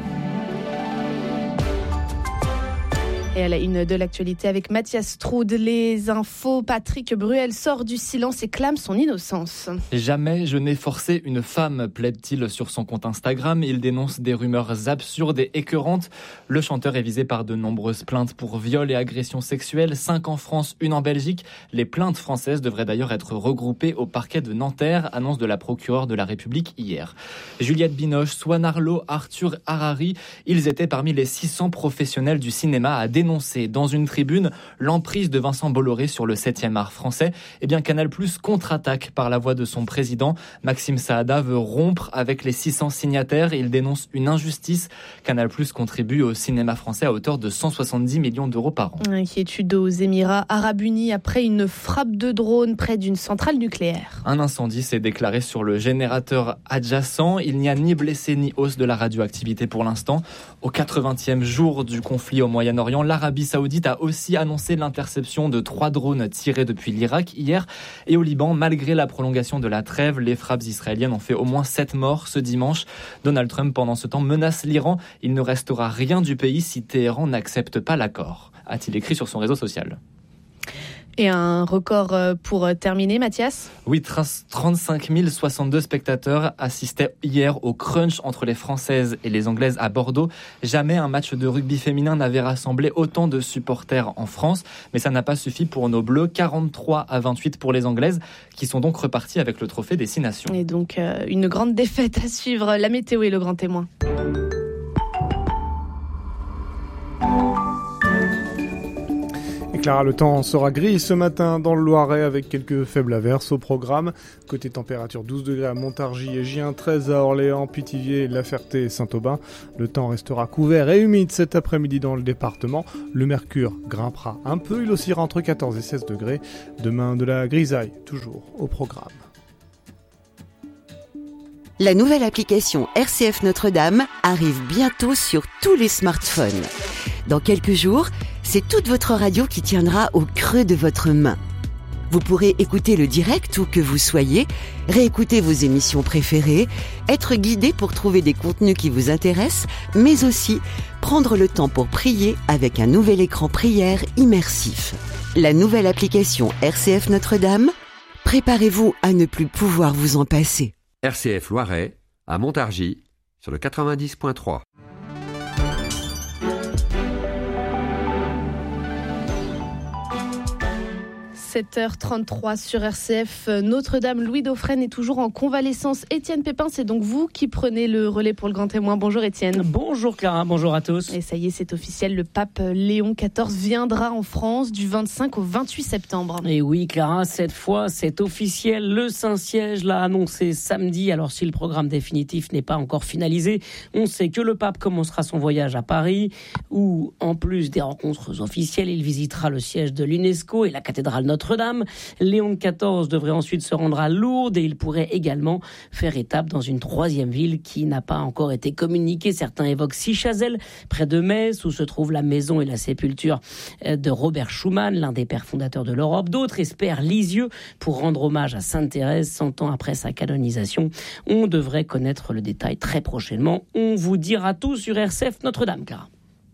Et à la une de l'actualité avec Mathias Strud, les infos, Patrick Bruel sort du silence et clame son innocence. Jamais je n'ai forcé une femme, plaide-t-il sur son compte Instagram. Il dénonce des rumeurs absurdes et écœurantes. Le chanteur est visé par de nombreuses plaintes pour viol et agressions sexuelles, cinq en France, une en Belgique. Les plaintes françaises devraient d'ailleurs être regroupées au parquet de Nanterre, annonce de la procureure de la République hier. Juliette Binoche, Swan Arlo, Arthur Harari, ils étaient parmi les six cents professionnels du cinéma à dénoncer dans une tribune l'emprise de Vincent Bolloré sur le septième art français. Eh bien, Canal+ contre-attaque par la voix de son président. Maxime Saada veut rompre avec les six cents signataires. Il dénonce une injustice. Canal+ contribue au cinéma français à hauteur de cent soixante-dix millions d'euros par an. Inquiétude aux Émirats Arabes Unis après une frappe de drone près d'une centrale nucléaire. Un incendie s'est déclaré sur le générateur adjacent. Il n'y a ni blessés ni hausse de la radioactivité pour l'instant. Au quatre-vingtième jour du conflit au Moyen-Orient, l'Arabie Saoudite a aussi annoncé l'interception de trois drones tirés depuis l'Irak hier. Et au Liban, malgré la prolongation de la trêve, les frappes israéliennes ont fait au moins sept morts ce dimanche. Donald Trump, pendant ce temps, menace l'Iran. Il ne restera rien du pays si Téhéran n'accepte pas l'accord, a-t-il écrit sur son réseau social. Et un record pour terminer, Mathias ? Oui, trente-cinq mille soixante-deux spectateurs assistaient hier au crunch entre les Françaises et les Anglaises à Bordeaux. Jamais un match de rugby féminin n'avait rassemblé autant de supporters en France. Mais ça n'a pas suffi pour nos Bleus, quarante-trois à vingt-huit pour les Anglaises, qui sont donc reparties avec le trophée des Six Nations. Et donc, euh, une grande défaite à suivre. La météo est le grand témoin. Clara, le temps sera gris ce matin dans le Loiret avec quelques faibles averses au programme. Côté température, douze degrés à Montargis et Gien, treize à Orléans, Pithiviers, La Ferté et Saint-Aubin. Le temps restera couvert et humide cet après-midi dans le département. Le mercure grimpera un peu, il oscillera entre quatorze et seize degrés. Demain, de la grisaille, toujours au programme. La nouvelle application R C F Notre-Dame arrive bientôt sur tous les smartphones. Dans quelques jours, c'est toute votre radio qui tiendra au creux de votre main. Vous pourrez écouter le direct où que vous soyez, réécouter vos émissions préférées, être guidé pour trouver des contenus qui vous intéressent, mais aussi prendre le temps pour prier avec un nouvel écran prière immersif. La nouvelle application R C F Notre-Dame, préparez-vous à ne plus pouvoir vous en passer. R C F Loiret, à Montargis, sur le quatre-vingt-dix point trois. sept heures trente-trois sur R C F Notre-Dame. Louis Dauphren est toujours en convalescence. Étienne Pépin, c'est donc vous qui prenez le relais pour le grand témoin. Bonjour Étienne. Bonjour Clara, bonjour à tous. Et ça y est, c'est officiel, le pape Léon quatorze viendra en France du vingt-cinq au vingt-huit septembre. Et oui Clara, cette fois c'est officiel. Le Saint-Siège l'a annoncé samedi. Alors si le programme définitif n'est pas encore finalisé, on sait que le pape commencera son voyage à Paris, où en plus des rencontres officielles, il visitera le siège de l'UNESCO et la cathédrale Notre-Dame. Léon quatorze devrait ensuite se rendre à Lourdes et il pourrait également faire étape dans une troisième ville qui n'a pas encore été communiquée. Certains évoquent Sichazel, près de Metz, où se trouve la maison et la sépulture de Robert Schuman, l'un des pères fondateurs de l'Europe. D'autres espèrent Lisieux pour rendre hommage à Sainte Thérèse cent ans après sa canonisation. On devrait connaître le détail très prochainement. On vous dira tout sur R C F Notre-Dame, Clara.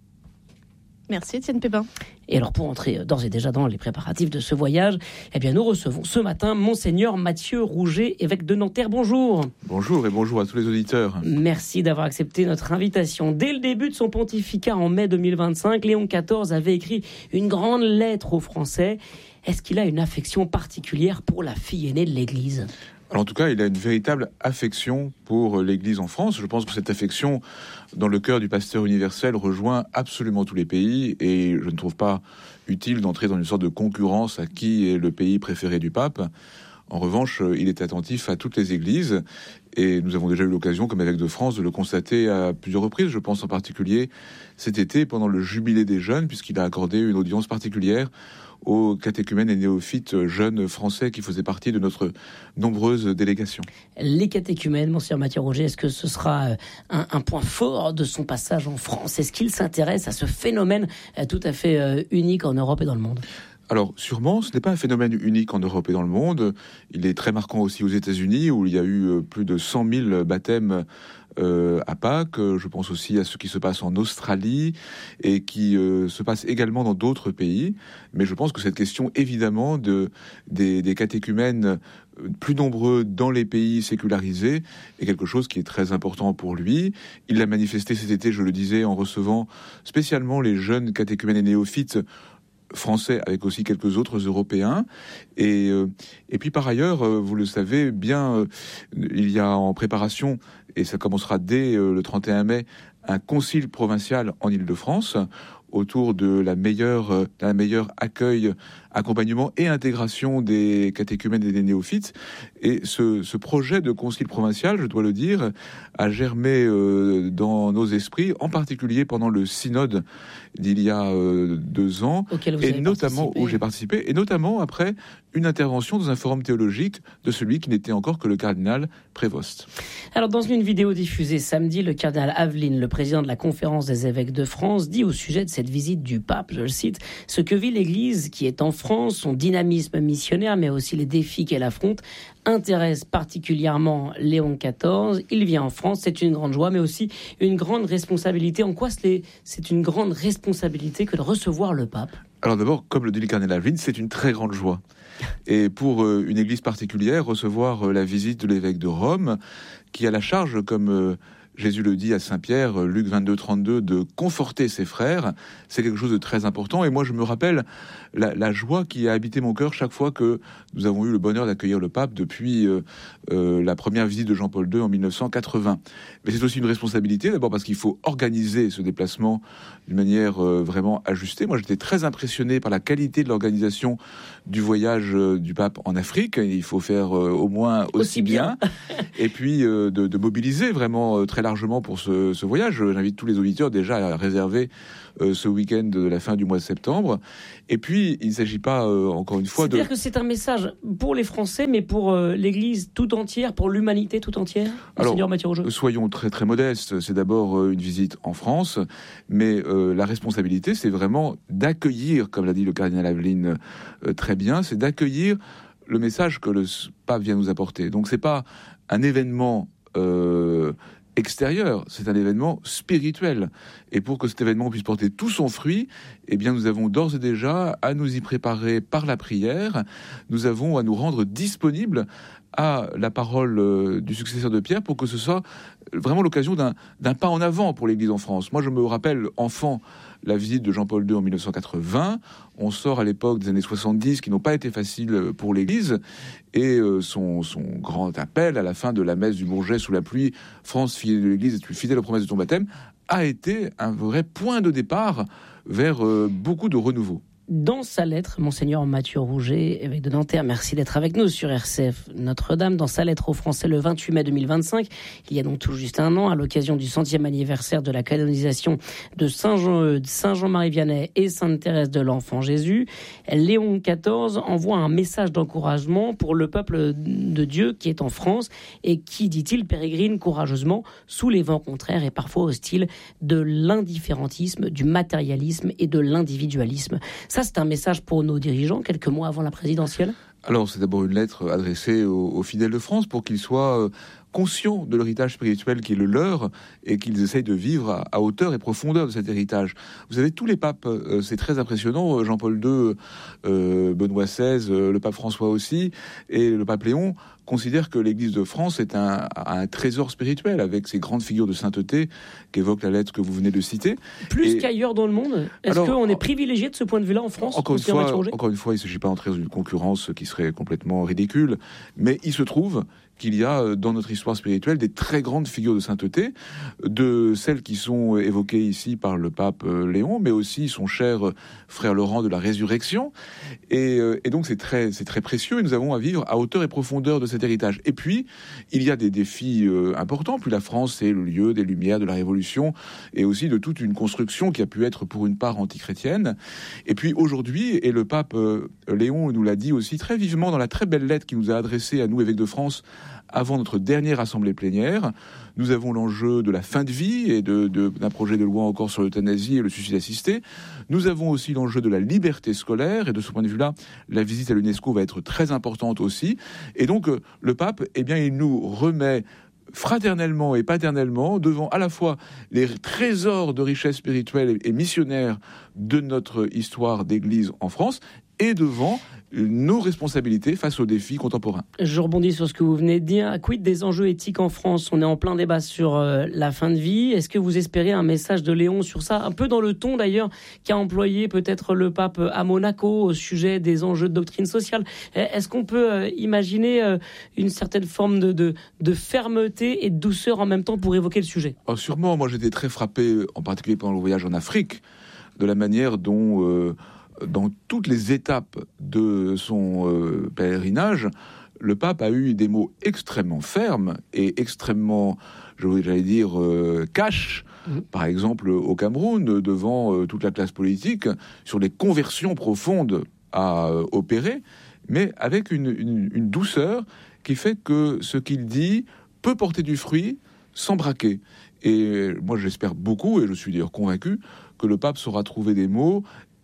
Merci Étienne Pépin. Et alors pour entrer d'ores et déjà dans les préparatifs de ce voyage, eh bien nous recevons ce matin Monseigneur Mathieu Rouget, évêque de Nanterre. Bonjour. Bonjour et bonjour à tous les auditeurs. Merci d'avoir accepté notre invitation. Dès le début de son pontificat en mai deux mille vingt-cinq, Léon quatorze avait écrit une grande lettre aux Français. Est-ce qu'il a une affection particulière pour la fille aînée de l'Église ? Alors en tout cas, il a une véritable affection pour l'Église en France. Je pense que cette affection, dans le cœur du pasteur universel, rejoint absolument tous les pays et je ne trouve pas utile d'entrer dans une sorte de concurrence à qui est le pays préféré du pape. En revanche, il est attentif à toutes les églises et nous avons déjà eu l'occasion, comme évêque de France, de le constater à plusieurs reprises. Je pense en particulier cet été pendant le jubilé des jeunes, puisqu'il a accordé une audience particulière aux catéchumènes et néophytes jeunes français qui faisaient partie de notre nombreuse délégation. Les catéchumènes, Monseigneur Mathieu Rouget, est-ce que ce sera un, un point fort de son passage en France ? Est-ce qu'il s'intéresse à ce phénomène tout à fait unique en Europe et dans le monde ? Alors, sûrement, ce n'est pas un phénomène unique en Europe et dans le monde. Il est très marquant aussi aux États-Unis, où il y a eu plus de cent mille baptêmes euh, à Pâques. Je pense aussi à ce qui se passe en Australie et qui euh, se passe également dans d'autres pays. Mais je pense que cette question, évidemment, de, des, des catéchumènes plus nombreux dans les pays sécularisés est quelque chose qui est très important pour lui. Il l'a manifesté cet été, je le disais, en recevant spécialement les jeunes catéchumènes et néophytes français avec aussi quelques autres Européens. Et, euh, et puis par ailleurs, euh, vous le savez bien, euh, il y a en préparation, et ça commencera dès euh, le trente et un mai, un concile provincial en Île-de-France autour de la meilleure, euh, d'un meilleur accueil, accompagnement et intégration des catéchumènes et des néophytes. Et ce, ce projet de concile provincial, je dois le dire, a germé euh, dans nos esprits, en particulier pendant le synode d'il y a euh, deux ans, et notamment où j'ai participé, et notamment après une intervention dans un forum théologique de celui qui n'était encore que le cardinal Prévost. Alors dans une vidéo diffusée samedi, le cardinal Aveline, le président de la conférence des évêques de France, dit au sujet de cette visite du pape, je le cite, ce que vit l'Église qui est en France, son dynamisme missionnaire, mais aussi les défis qu'elle affronte, intéresse particulièrement Léon quatorze. Il vient en France, c'est une grande joie, mais aussi une grande responsabilité. En quoi c'est une grande responsabilité que de recevoir le pape ? Alors d'abord, comme le dit le cardinal Aveline, c'est une très grande joie. Et pour euh, une église particulière, recevoir euh, la visite de l'évêque de Rome, qui a la charge, comme euh, Jésus le dit à Saint-Pierre, Luc vingt-deux, trente-deux, de conforter ses frères, c'est quelque chose de très important. Et moi, je me rappelle la, la joie qui a habité mon cœur chaque fois que nous avons eu le bonheur d'accueillir le pape depuis euh, euh, la première visite de Jean-Paul deux en mille neuf cent quatre-vingts. Mais c'est aussi une responsabilité, d'abord parce qu'il faut organiser ce déplacement d'une manière euh, vraiment ajustée. Moi, j'étais très impressionné par la qualité de l'organisation du voyage euh, du pape en Afrique. Il faut faire euh, au moins aussi, aussi bien. bien. Et puis, euh, de, de mobiliser vraiment euh, très largement pour ce, ce voyage. J'invite tous les auditeurs déjà à réserver euh, ce week-end de la fin du mois de septembre. Et puis, il ne s'agit pas, euh, encore une fois, C'est-à-dire de... que c'est un message pour les Français, mais pour euh, l'Église tout entière, pour l'humanité tout entière. Alors, Seigneur Mathieu Rougeux. Soyons très très modestes. C'est d'abord euh, une visite en France, mais euh, la responsabilité, c'est vraiment d'accueillir, comme l'a dit le cardinal Aveline euh, très bien, c'est d'accueillir le message que le pape vient nous apporter. Donc, c'est pas un événement euh, extérieur, c'est un événement spirituel. Et pour que cet événement puisse porter tout son fruit, eh bien, nous avons d'ores et déjà à nous y préparer par la prière. Nous avons à nous rendre disponibles à la parole euh, du successeur de Pierre pour que ce soit vraiment l'occasion d'un, d'un pas en avant pour l'Église en France. Moi, je me rappelle, enfant, la visite de Jean-Paul deux en mille neuf cent quatre-vingts. On sort à l'époque des années soixante-dix qui n'ont pas été faciles pour l'Église. Et euh, son, son grand appel à la fin de la messe du Bourget sous la pluie, « France, fille de l'Église, es-tu fidèle aux promesses de ton baptême ?» a été un vrai point de départ vers euh, beaucoup de renouveau. Dans sa lettre, Monseigneur Mathieu Rougeux, évêque de Nanterre, merci d'être avec nous sur R C F Notre-Dame. Dans sa lettre aux Français le vingt-huit mai deux mille vingt-cinq, il y a donc tout juste un an, à l'occasion du centième anniversaire de la canonisation de Saint Jean, Saint Jean-Marie Vianney et Sainte Thérèse de l'Enfant Jésus, Léon quatorze envoie un message d'encouragement pour le peuple de Dieu qui est en France et qui, dit-il, pérégrine courageusement sous les vents contraires et parfois hostiles de l'indifférentisme, du matérialisme et de l'individualisme. Ça, c'est un message pour nos dirigeants, quelques mois avant la présidentielle ? Alors, c'est d'abord une lettre adressée aux, aux fidèles de France pour qu'ils soient euh, conscients de l'héritage spirituel qui est le leur et qu'ils essayent de vivre à, à hauteur et profondeur de cet héritage. Vous savez, tous les papes, euh, c'est très impressionnant, Jean-Paul deux, euh, Benoît seize, euh, le pape François aussi, et le pape Léon considèrent que l'Église de France est un, un trésor spirituel avec ces grandes figures de sainteté qu'évoque la lettre que vous venez de citer. Plus et... qu'ailleurs dans le monde. Est-ce qu'on est privilégié de ce point de vue-là en France ? Encore une fois, encore une fois, il ne s'agit pas d'entrer dans une concurrence qui serait complètement ridicule, mais il se trouve qu'il y a dans notre histoire spirituelle des très grandes figures de sainteté, de celles qui sont évoquées ici par le pape Léon, mais aussi son cher frère Laurent de la Résurrection. Et, et donc c'est très, c'est très précieux et nous avons à vivre à hauteur et profondeur de cet héritage. Et puis, il y a des défis euh, importants. Puis la France est le lieu des Lumières, de la Révolution et aussi de toute une construction qui a pu être pour une part antichrétienne. Et puis aujourd'hui, et le pape euh, Léon nous l'a dit aussi très vivement dans la très belle lettre qu'il nous a adressée à nous, évêques de France, avant notre dernière assemblée plénière, nous avons l'enjeu de la fin de vie et de, de, d'un projet de loi encore sur l'euthanasie et le suicide assisté. Nous avons aussi l'enjeu de la liberté scolaire et de ce point de vue-là, la visite à l'UNESCO va être très importante aussi. Et donc, le pape, eh bien, il nous remet fraternellement et paternellement devant à la fois les trésors de richesse spirituelle et missionnaire de notre histoire d'église en France et devant nos responsabilités face aux défis contemporains. Je rebondis sur ce que vous venez de dire. Quid des enjeux éthiques en France ? On est en plein débat sur euh, la fin de vie. Est-ce que vous espérez un message de Léon sur ça ? Un peu dans le ton d'ailleurs qu'a employé peut-être le pape à Monaco au sujet des enjeux de doctrine sociale. Est-ce qu'on peut euh, imaginer euh, une certaine forme de, de, de fermeté et de douceur en même temps pour évoquer le sujet ? Oh, sûrement, moi j'étais très frappé, en particulier pendant le voyage en Afrique, de la manière dont... Euh, dans toutes les étapes de son euh, pèlerinage, le pape a eu des mots extrêmement fermes et extrêmement, j'allais dire, euh, cash, mmh. par exemple au Cameroun, devant euh, toute la classe politique, sur les conversions profondes à euh, opérer, mais avec une, une, une douceur qui fait que ce qu'il dit peut porter du fruit sans braquer. Et moi, j'espère beaucoup, et je suis d'ailleurs convaincu, que le pape saura trouver des mots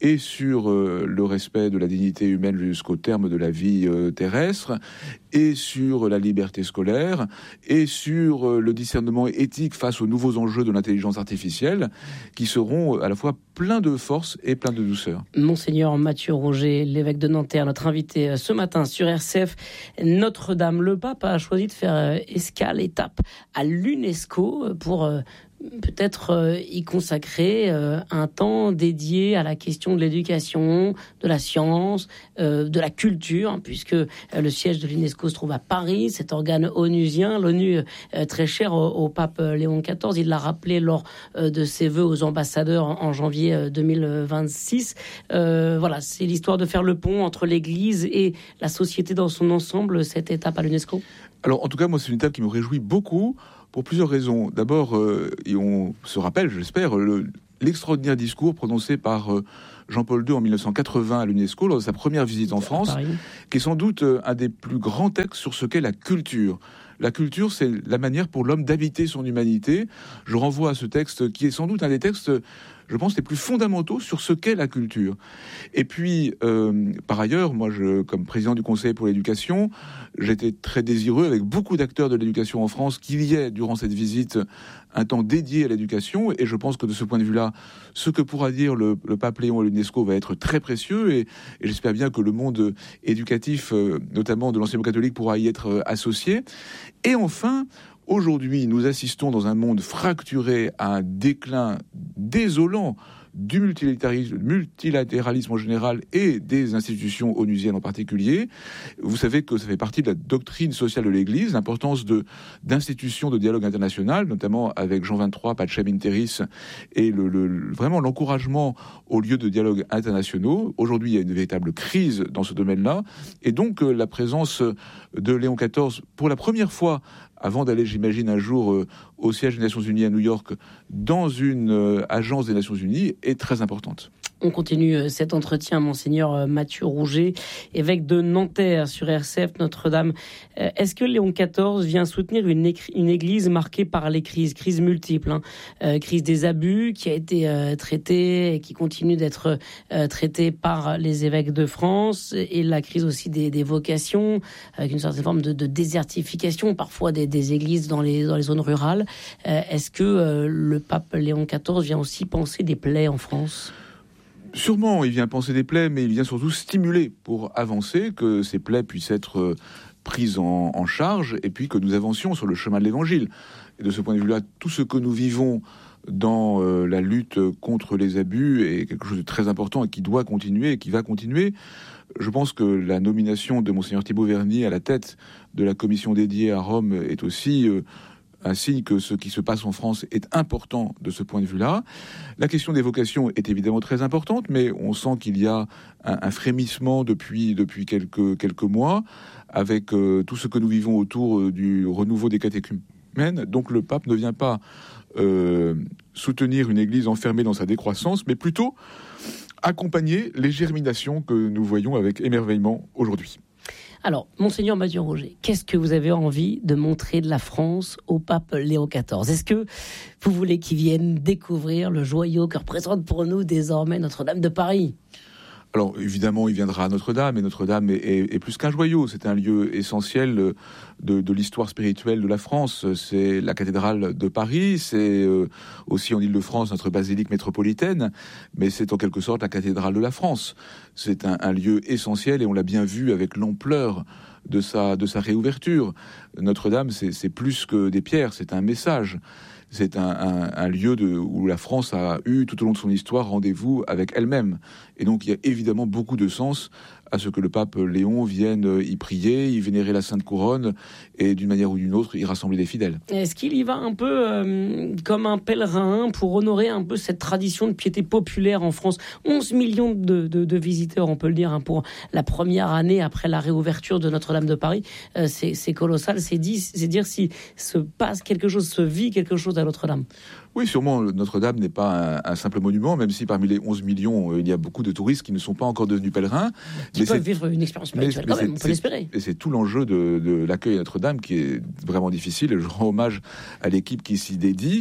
et sur euh, le respect de la dignité humaine jusqu'au terme de la vie euh, terrestre, et sur la liberté scolaire, et sur euh, le discernement éthique face aux nouveaux enjeux de l'intelligence artificielle, qui seront à la fois pleins de force et pleins de douceur. Monseigneur Mathieu Roger, l'évêque de Nanterre, notre invité ce matin sur R C F Notre-Dame. Le pape a choisi de faire escale, étape à l'UNESCO pour peut-être euh, y consacrer euh, un temps dédié à la question de l'éducation, de la science, euh, de la culture, hein, puisque euh, le siège de l'UNESCO se trouve à Paris, cet organe onusien, l'ONU euh, très cher au, au pape Léon quatorze. Il l'a rappelé lors euh, de ses vœux aux ambassadeurs en, en janvier euh, deux mille vingt-six. Euh, voilà, c'est l'histoire de faire le pont entre l'Église et la société dans son ensemble, cette étape à l'UNESCO. Alors, en tout cas, moi, c'est une étape qui me réjouit beaucoup, pour plusieurs raisons. D'abord, euh, et on se rappelle, j'espère, le, l'extraordinaire discours prononcé par euh, Jean-Paul deux en mille neuf cent quatre-vingts à l'UNESCO lors de sa première visite en France, qui est sans doute euh, un des plus grands textes sur ce qu'est la culture. La culture, c'est la manière pour l'homme d'habiter son humanité. Je renvoie à ce texte qui est sans doute un des textes, je pense, les plus fondamentaux sur ce qu'est la culture. Et puis, euh, par ailleurs, moi, je, comme président du Conseil pour l'éducation, j'étais très désireux, avec beaucoup d'acteurs de l'éducation en France, qu'il y ait, durant cette visite, un temps dédié à l'éducation. Et je pense que de ce point de vue-là, ce que pourra dire le, le pape Léon à l'UNESCO va être très précieux. Et, et j'espère bien que le monde éducatif, euh, notamment de l'enseignement catholique, pourra y être euh, associé. Et enfin, aujourd'hui, nous assistons dans un monde fracturé à un déclin désolant du multilatéralisme, multilatéralisme en général et des institutions onusiennes en particulier. Vous savez que ça fait partie de la doctrine sociale de l'Église, l'importance de, d'institutions de dialogue international, notamment avec Jean vingt-trois, Pacem in Terris, et le, le, vraiment l'encouragement aux lieux de dialogue internationaux. Aujourd'hui, il y a une véritable crise dans ce domaine-là, et donc euh, la présence de Léon quatorze, pour la première fois, avant d'aller, j'imagine, un jour euh, au siège des Nations Unies à New York, dans une euh, agence des Nations Unies, est très importante. On continue cet entretien, Monseigneur Mathieu Roger, évêque de Nanterre sur R C F Notre-Dame. Est-ce que Léon quatorze vient soutenir une, écri- une église marquée par les crises, crises multiples, hein, euh, crise des abus qui a été euh, traitée et qui continue d'être euh, traitée par les évêques de France, et la crise aussi des, des vocations, avec une certaine forme de, de désertification parfois des, des églises dans les, dans les zones rurales. Euh, est-ce que euh, le pape Léon quatorze vient aussi penser des plaies en France ? Sûrement, il vient penser des plaies, mais il vient surtout stimuler pour avancer, que ces plaies puissent être prises en, en charge, et puis que nous avancions sur le chemin de l'Évangile. Et de ce point de vue-là, tout ce que nous vivons dans euh, la lutte contre les abus est quelque chose de très important et qui doit continuer et qui va continuer. Je pense que la nomination de Monseigneur Thibault Verny à la tête de la commission dédiée à Rome est aussi euh, un signe que ce qui se passe en France est important de ce point de vue-là. La question des vocations est évidemment très importante, mais on sent qu'il y a un, un frémissement depuis, depuis quelques, quelques mois, avec euh, tout ce que nous vivons autour euh, du renouveau des catéchumènes. Donc le pape ne vient pas euh, soutenir une église enfermée dans sa décroissance, mais plutôt accompagner les germinations que nous voyons avec émerveillement aujourd'hui. Alors, Monseigneur Mathieu Roger, qu'est-ce que vous avez envie de montrer de la France au pape Léon quatorze ? Est-ce que vous voulez qu'il vienne découvrir le joyau que représente pour nous désormais Notre-Dame de Paris ? Alors, évidemment, il viendra à Notre-Dame, et Notre-Dame est, est, est plus qu'un joyau. C'est un lieu essentiel de, de l'histoire spirituelle de la France. C'est la cathédrale de Paris, c'est euh, aussi en Île-de-France notre basilique métropolitaine, mais c'est en quelque sorte la cathédrale de la France. C'est un, un lieu essentiel, et on l'a bien vu avec l'ampleur de sa, de sa réouverture. Notre-Dame, c'est, c'est plus que des pierres, c'est un message. C'est un, un, un lieu de, où la France a eu tout au long de son histoire rendez-vous avec elle-même. Et donc il y a évidemment beaucoup de sens à ce que le pape Léon vienne y prier, y vénérer la Sainte Couronne et d'une manière ou d'une autre y rassembler des fidèles. Est-ce qu'il y va un peu euh, comme un pèlerin pour honorer un peu cette tradition de piété populaire en France ? onze millions de, de, de visiteurs, on peut le dire, hein, pour la première année après la réouverture de Notre-Dame de Paris. Euh, c'est, c'est colossal, c'est, dit, c'est dire si se passe quelque chose, se vit quelque chose à Notre-Dame. Oui, sûrement, Notre-Dame n'est pas un, un simple monument, même si parmi les onze millions, euh, il y a beaucoup de touristes qui ne sont pas encore devenus pèlerins. Qui mais peuvent vivre une expérience spirituelle quand même, on peut l'espérer. Et c'est tout l'enjeu de, de l'accueil à Notre-Dame qui est vraiment difficile. Et je rends hommage à l'équipe qui s'y dédie.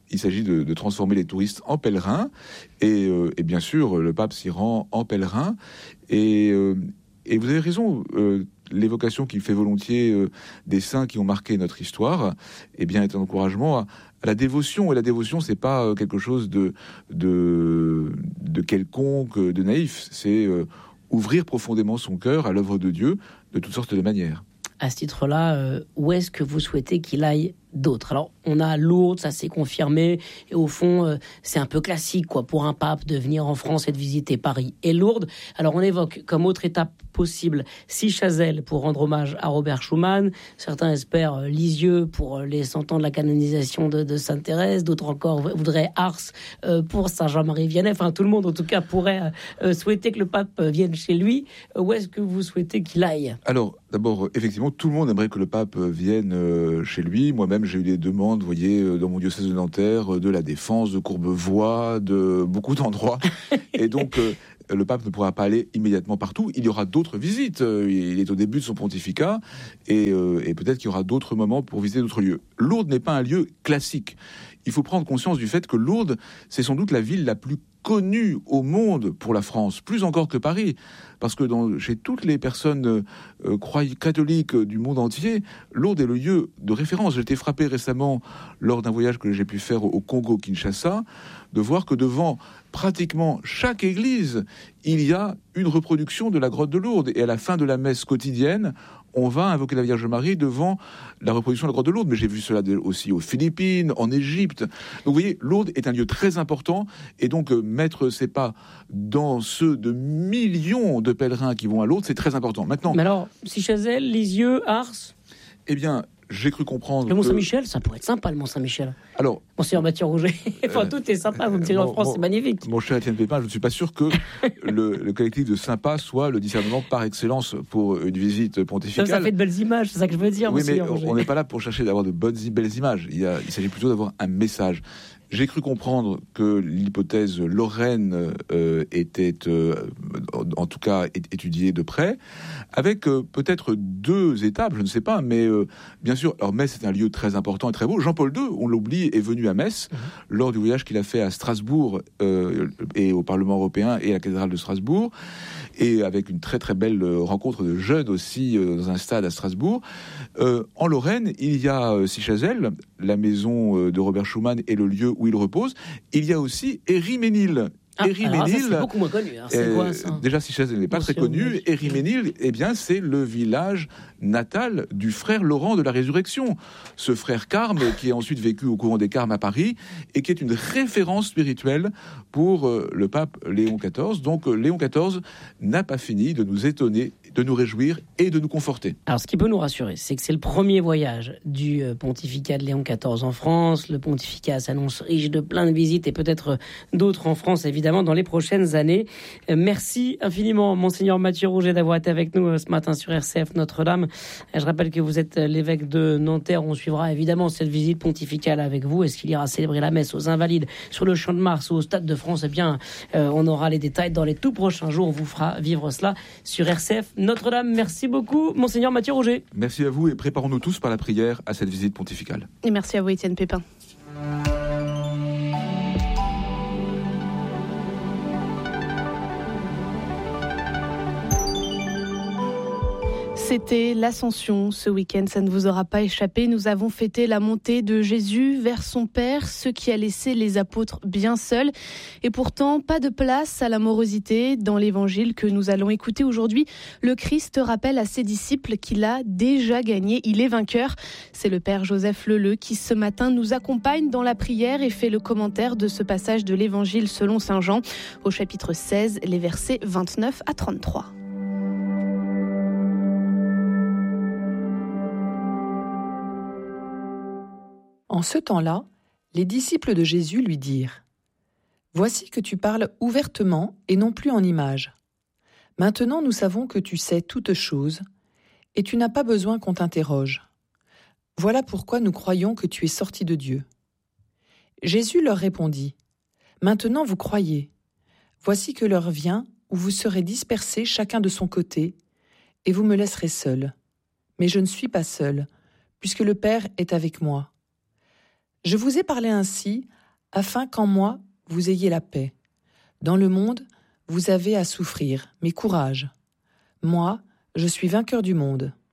Il s'agit de, de transformer les touristes en pèlerins. Et, euh, et bien sûr, le pape s'y rend en pèlerin. Et, euh, et vous avez raison, euh, l'évocation qu'il fait volontiers euh, des saints qui ont marqué notre histoire, eh bien, est un encouragement à, à la dévotion. Et la dévotion, c'est pas euh, quelque chose de, de, de quelconque, de naïf. C'est euh, ouvrir profondément son cœur à l'œuvre de Dieu de toutes sortes de manières. À ce titre-là, euh, où est-ce que vous souhaitez qu'il aille d'autres? Alors, on a Lourdes, ça s'est confirmé, et au fond, euh, c'est un peu classique, quoi, pour un pape de venir en France et de visiter Paris et Lourdes. Alors, on évoque comme autre étape possible Sichazel pour rendre hommage à Robert Schuman. Certains espèrent euh, Lisieux pour les cent ans de la canonisation de, de Sainte Thérèse. D'autres encore voudraient Ars euh, pour Saint Jean-Marie Vianney. Enfin, tout le monde, en tout cas, pourrait euh, souhaiter que le pape vienne chez lui. Euh, où est-ce que vous souhaitez qu'il aille? Alors, d'abord, effectivement, tout le monde aimerait que le pape vienne euh, chez lui. Moi-même, j'ai eu des demandes, vous voyez, dans mon diocèse de Nanterre, de la Défense, de Courbevoie, de beaucoup d'endroits. Et donc, euh, le pape ne pourra pas aller immédiatement partout. Il y aura d'autres visites. Il est au début de son pontificat. Et, euh, et peut-être qu'il y aura d'autres moments pour visiter d'autres lieux. Lourdes n'est pas un lieu classique. Il faut prendre conscience du fait que Lourdes, c'est sans doute la ville la plus connue au monde pour la France, plus encore que Paris, parce que dans, chez toutes les personnes euh, croy- catholiques du monde entier, Lourdes est le lieu de référence. J'ai été frappé récemment, lors d'un voyage que j'ai pu faire au Congo-Kinshasa, de voir que devant pratiquement chaque église, il y a une reproduction de la grotte de Lourdes. Et à la fin de la messe quotidienne, on va invoquer la Vierge Marie devant la reproduction de la grotte de Lourdes. Mais j'ai vu cela aussi aux Philippines, en Égypte. Donc vous voyez, Lourdes est un lieu très important. Et donc euh, mettre ses pas dans ceux de millions de pèlerins qui vont à Lourdes, c'est très important. Maintenant, Mais alors, Sichazel, Lisieux, Ars? Eh bien, j'ai cru comprendre Le Mont que... Saint-Michel, ça pourrait être sympa, le Mont Saint-Michel. Alors, Monseigneur Mathieu Rouget. Enfin, euh, tout est sympa, vous me direz en France, mon, c'est magnifique. Mon cher Étienne Pépin, je ne suis pas sûr que le, le collectif de sympa soit le discernement par excellence pour une visite pontificale. Ça, ça fait de belles images, c'est ça que je veux dire, oui, mais Rouget. On n'est pas là pour chercher d'avoir de bonnes, belles images. Il, y a, il s'agit plutôt d'avoir un message. J'ai cru comprendre que l'hypothèse Lorraine euh, était, euh, en tout cas, étudiée de près, avec euh, peut-être deux étapes, je ne sais pas, mais euh, bien sûr, alors Metz est un lieu très important et très beau. Jean-Paul deux, on l'oublie, est venu à Metz mmh. lors du voyage qu'il a fait à Strasbourg euh, et au Parlement européen et à la cathédrale de Strasbourg, et avec une très très belle rencontre de jeunes aussi euh, dans un stade à Strasbourg. Euh, en Lorraine, il y a euh, Sichazel, la maison euh, de Robert Schuman et le lieu où il repose. Il y a aussi Ériménil. Ah, Ériménil, c'est beaucoup moins connu. Alors, c'est euh, quoi, ça déjà, Sichazel n'est pas très connu. Ériménil, eh bien, c'est le village natal du frère Laurent de la Résurrection. Ce frère Carme, qui a ensuite vécu au couvent des Carmes à Paris, et qui est une référence spirituelle pour euh, le pape Léon quatorze. Donc, euh, Léon quatorze n'a pas fini de nous étonner, de nous réjouir et de nous conforter. Alors, ce qui peut nous rassurer, c'est que c'est le premier voyage du euh, pontificat de Léon quatorze en France. Le pontificat s'annonce riche de plein de visites et peut-être euh, d'autres en France, évidemment, dans les prochaines années. Euh, merci infiniment, Monseigneur Mathieu Rouget, d'avoir été avec nous euh, ce matin sur R C F Notre-Dame. Je rappelle que vous êtes l'évêque de Nanterre. On suivra évidemment cette visite pontificale avec vous. Est-ce qu'il ira célébrer la messe aux Invalides, sur le Champ de Mars ou au Stade de France? Eh bien, euh, on aura les détails dans les tout prochains jours. On vous fera vivre cela sur R C F Notre-Dame. Merci beaucoup, Monseigneur Mathieu Rouget. Merci à vous et préparons-nous tous par la prière à cette visite pontificale. Et merci à vous, Étienne Pépin. C'était l'Ascension ce week-end, ça ne vous aura pas échappé. Nous avons fêté la montée de Jésus vers son Père, ce qui a laissé les apôtres bien seuls. Et pourtant, pas de place à la morosité. Dans l'évangile que nous allons écouter aujourd'hui, le Christ rappelle à ses disciples qu'il a déjà gagné, il est vainqueur. C'est le Père Joseph Leleu qui ce matin nous accompagne dans la prière et fait le commentaire de ce passage de l'évangile selon saint Jean, au chapitre seize, les versets vingt-neuf à trente-trois. En ce temps-là, les disciples de Jésus lui dirent : « Voici que tu parles ouvertement et non plus en images. Maintenant nous savons que tu sais toutes choses, et tu n'as pas besoin qu'on t'interroge. Voilà pourquoi nous croyons que tu es sorti de Dieu. » Jésus leur répondit : « Maintenant vous croyez. Voici que l'heure vient où vous serez dispersés chacun de son côté, et vous me laisserez seul. Mais je ne suis pas seul, puisque le Père est avec moi. Je vous ai parlé ainsi, afin qu'en moi vous ayez la paix. Dans le monde, vous avez à souffrir, mais courage. Moi, je suis vainqueur du monde.